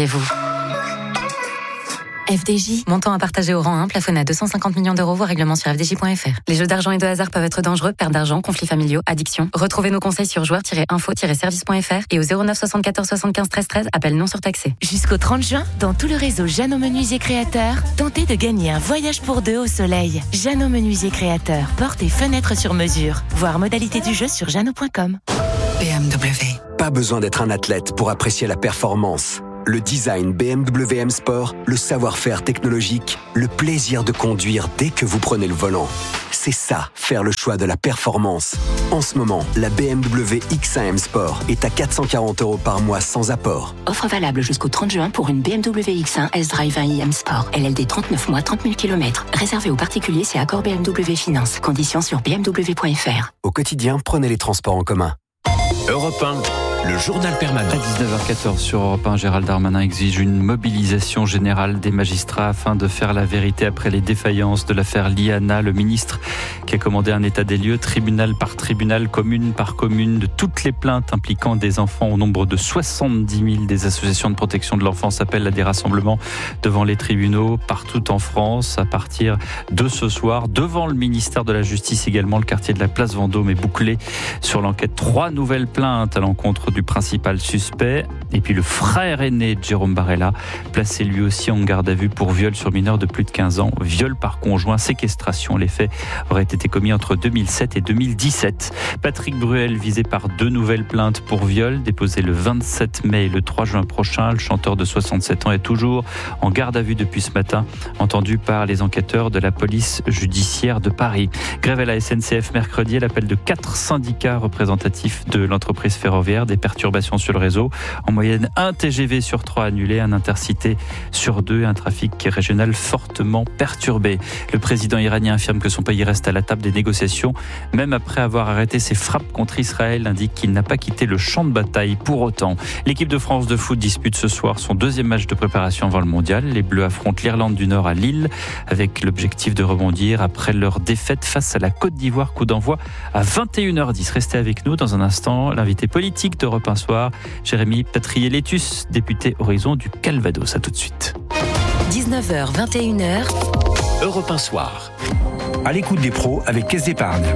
F D J, montant à partager au rang un, plafonné à deux cent cinquante millions d'euros, voire règlement sur f d j point f r. Les jeux d'argent et de hasard peuvent être dangereux, perte d'argent, conflits familiaux, addiction. Retrouvez nos conseils sur joueurs tiret info tiret service point f r et au zéro neuf soixante-quatorze soixante-quinze treize treize, appel non surtaxé. Jusqu'au trente juin, dans tout le réseau Jeannot Menuisier Créateur, tentez de gagner un voyage pour deux au soleil. Jeannot Menuisier Créateur, portes et fenêtres sur mesure. Voir modalité du jeu sur jeannot point com. B M W. Pas besoin d'être un athlète pour apprécier la performance. Le design B M W M Sport, le savoir-faire technologique, le plaisir de conduire dès que vous prenez le volant. C'est ça, faire le choix de la performance. En ce moment, la B M W X un M Sport est à quatre cent quarante euros par mois sans apport. Offre valable jusqu'au trente juin pour une B M W X un S-Drive un i M Sport. L L D trente-neuf mois, trente mille kilomètres. Réservé aux particuliers, c'est accord B M W Finance. Conditions sur b m w point f r. Au quotidien, prenez les transports en commun. Europe un. Le journal permanent. À dix-neuf heures quatorze sur Europe un, Gérald Darmanin exige une mobilisation générale des magistrats afin de faire la vérité après les défaillances de l'affaire Liana. Le ministre qui a commandé un état des lieux, tribunal par tribunal, commune par commune, de toutes les plaintes impliquant des enfants au nombre de soixante-dix mille. Des associations de protection de l'enfance appellent à des rassemblements devant les tribunaux partout en France à partir de ce soir. Devant le ministère de la Justice également, le quartier de la Place Vendôme est bouclé sur l'enquête. Trois nouvelles plaintes à l'encontre du principal suspect. Et puis le frère aîné de Jérôme Barella, placé lui aussi en garde à vue pour viol sur mineur de plus de quinze ans. Viol par conjoint, séquestration. Les faits auraient été commis entre deux mille sept et deux mille dix-sept. Patrick Bruel, visé par deux nouvelles plaintes pour viol, déposées le vingt-sept mai et le trois juin prochain. Le chanteur de soixante-sept ans est toujours en garde à vue depuis ce matin, entendu par les enquêteurs de la police judiciaire de Paris. Grève à la S N C F mercredi, l'appel de quatre syndicats représentatifs de l'entreprise ferroviaire. Des perturbations sur le réseau. En moyenne, un T G V sur trois annulé, un intercité sur deux, un trafic régional fortement perturbé. Le président iranien affirme que son pays reste à la table des négociations, même après avoir arrêté ses frappes contre Israël, indique qu'il n'a pas quitté le champ de bataille pour autant. L'équipe de France de foot dispute ce soir son deuxième match de préparation avant le mondial. Les Bleus affrontent l'Irlande du Nord à Lille, avec l'objectif de rebondir après leur défaite face à la Côte d'Ivoire. Coup d'envoi à vingt et une heures dix. Restez avec nous dans un instant. L'invité politique d'Europe un soir, Jérémy Patrier-Létus, député Horizon du Calvados. À tout de suite. dix-neuf heures, vingt et une heures. Europe un soir. À l'écoute des pros avec Caisse d'épargne.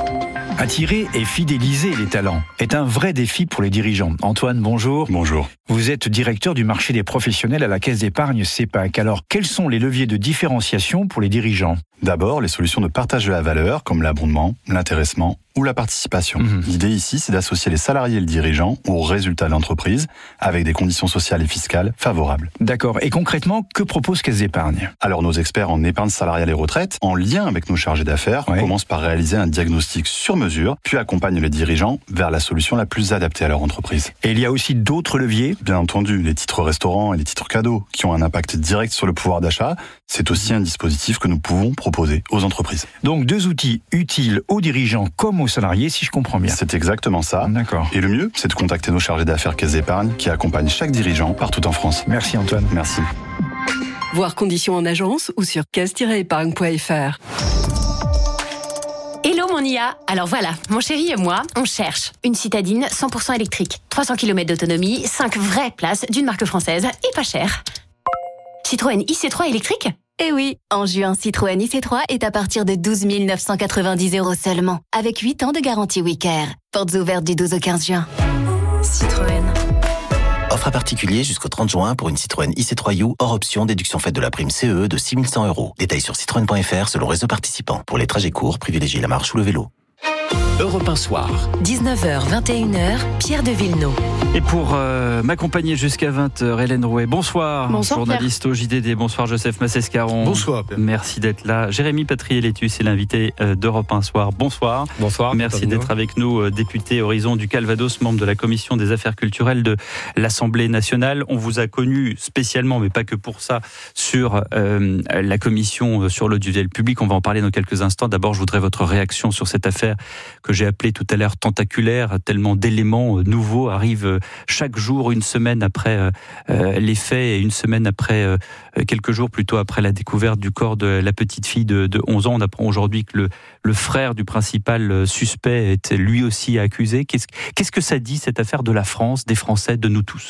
Attirer et fidéliser les talents est un vrai défi pour les dirigeants. Antoine, bonjour. Bonjour. Vous êtes directeur du marché des professionnels à la Caisse d'épargne CEPAC. Alors, quels sont les leviers de différenciation pour les dirigeants ? D'abord, les solutions de partage de la valeur, comme l'abondement, l'intéressement ou la participation. Mmh. L'idée ici, c'est d'associer les salariés et le dirigeant aux résultats de l'entreprise avec des conditions sociales et fiscales favorables. D'accord. Et concrètement, que propose Caisse d'épargne ? Alors, nos experts en épargne salariale et retraite, en lien avec nos chargés d'affaires, ouais. commencent par réaliser un diagnostic sur mesure, puis accompagnent les dirigeants vers la solution la plus adaptée à leur entreprise. Et il y a aussi d'autres leviers ? Bien entendu, les titres restaurants et les titres cadeaux, qui ont un impact direct sur le pouvoir d'achat, c'est aussi un dispositif que nous pouvons proposer aux entreprises. Donc, deux outils utiles aux dirigeants comme aux salariés, si je comprends bien. C'est exactement ça. D'accord. Et le mieux, c'est de contacter nos chargés d'affaires Caisse d'épargne qui accompagnent chaque dirigeant partout en France. Merci Antoine. Merci. Voir conditions en agence ou sur caisse tiret épargne point f r. Hello mon I A. Alors voilà, mon chéri et moi, on cherche une citadine cent pour cent électrique, trois cents kilomètres d'autonomie, cinq vraies places d'une marque française et pas cher. Citroën I C trois électrique ? Eh oui, en juin, Citroën I C trois est à partir de douze mille neuf cent quatre-vingt-dix euros seulement, avec huit ans de garantie WeCare. Portes ouvertes du douze au quinze juin. Citroën. Offre à particulier jusqu'au trente juin pour une Citroën I C trois U hors option déduction faite de la prime C E de six mille cent euros. Détails sur citroën point f r selon réseau participant. Pour les trajets courts, privilégiez la marche ou le vélo. Europe un soir. dix-neuf heures, vingt et une heures, Pierre de Villeneuve. Et pour euh, m'accompagner jusqu'à vingt heures, Hélène Rouet, bonsoir. Bonsoir, journaliste Pierre. au J D D. Bonsoir, Joseph Massescaron. Bonsoir, Pierre. Merci d'être là. Jérémy Patrier-Létus est l'invité euh, d'Europe un soir. Bonsoir. Bonsoir. Merci d'être avec nous, euh, député Horizon du Calvados, membre de la Commission des Affaires culturelles de l'Assemblée nationale. On vous a connu spécialement, mais pas que pour ça, sur euh, la Commission sur l'audiovisuel public. On va en parler dans quelques instants. D'abord, je voudrais votre réaction sur cette affaire que j'ai appelée tout à l'heure tentaculaire. Tellement d'éléments euh, nouveaux arrivent euh, chaque jour, une semaine après euh, euh, les faits et une semaine après, euh, quelques jours plutôt après la découverte du corps de la petite fille de, de onze ans. On apprend aujourd'hui que le, le frère du principal suspect est lui aussi accusé. Qu'est-ce, qu'est-ce que ça dit, cette affaire de la France, des Français, de nous tous ?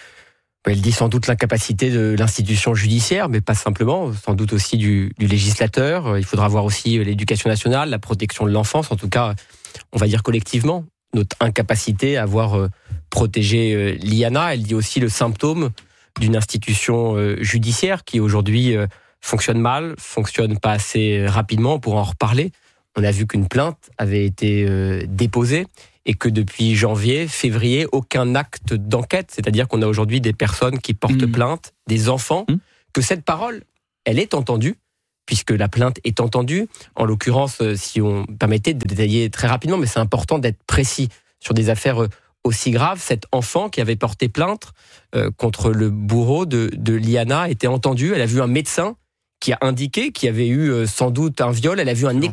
Elle dit sans doute l'incapacité de l'institution judiciaire, mais pas simplement, sans doute aussi du, du législateur. Il faudra voir aussi l'éducation nationale, la protection de l'enfance, en tout cas, on va dire collectivement, notre incapacité à avoir euh, protégé euh, l'I A N A. Elle dit aussi le symptôme d'une institution euh, judiciaire qui aujourd'hui euh, fonctionne mal, fonctionne pas assez rapidement. On pourra en reparler. On a vu qu'une plainte avait été euh, déposée et que depuis janvier, février, aucun acte d'enquête. C'est-à-dire qu'on a aujourd'hui des personnes qui portent mmh. plainte, des enfants, mmh. que cette parole, elle est entendue, puisque la plainte est entendue. En l'occurrence, si on permettait de détailler très rapidement, mais c'est important d'être précis sur des affaires aussi graves, cet enfant qui avait porté plainte euh, contre le bourreau de, de l'I A N A était entendue. Elle a vu un médecin qui a indiqué qu'il y avait eu euh, sans doute un viol. Elle a vu un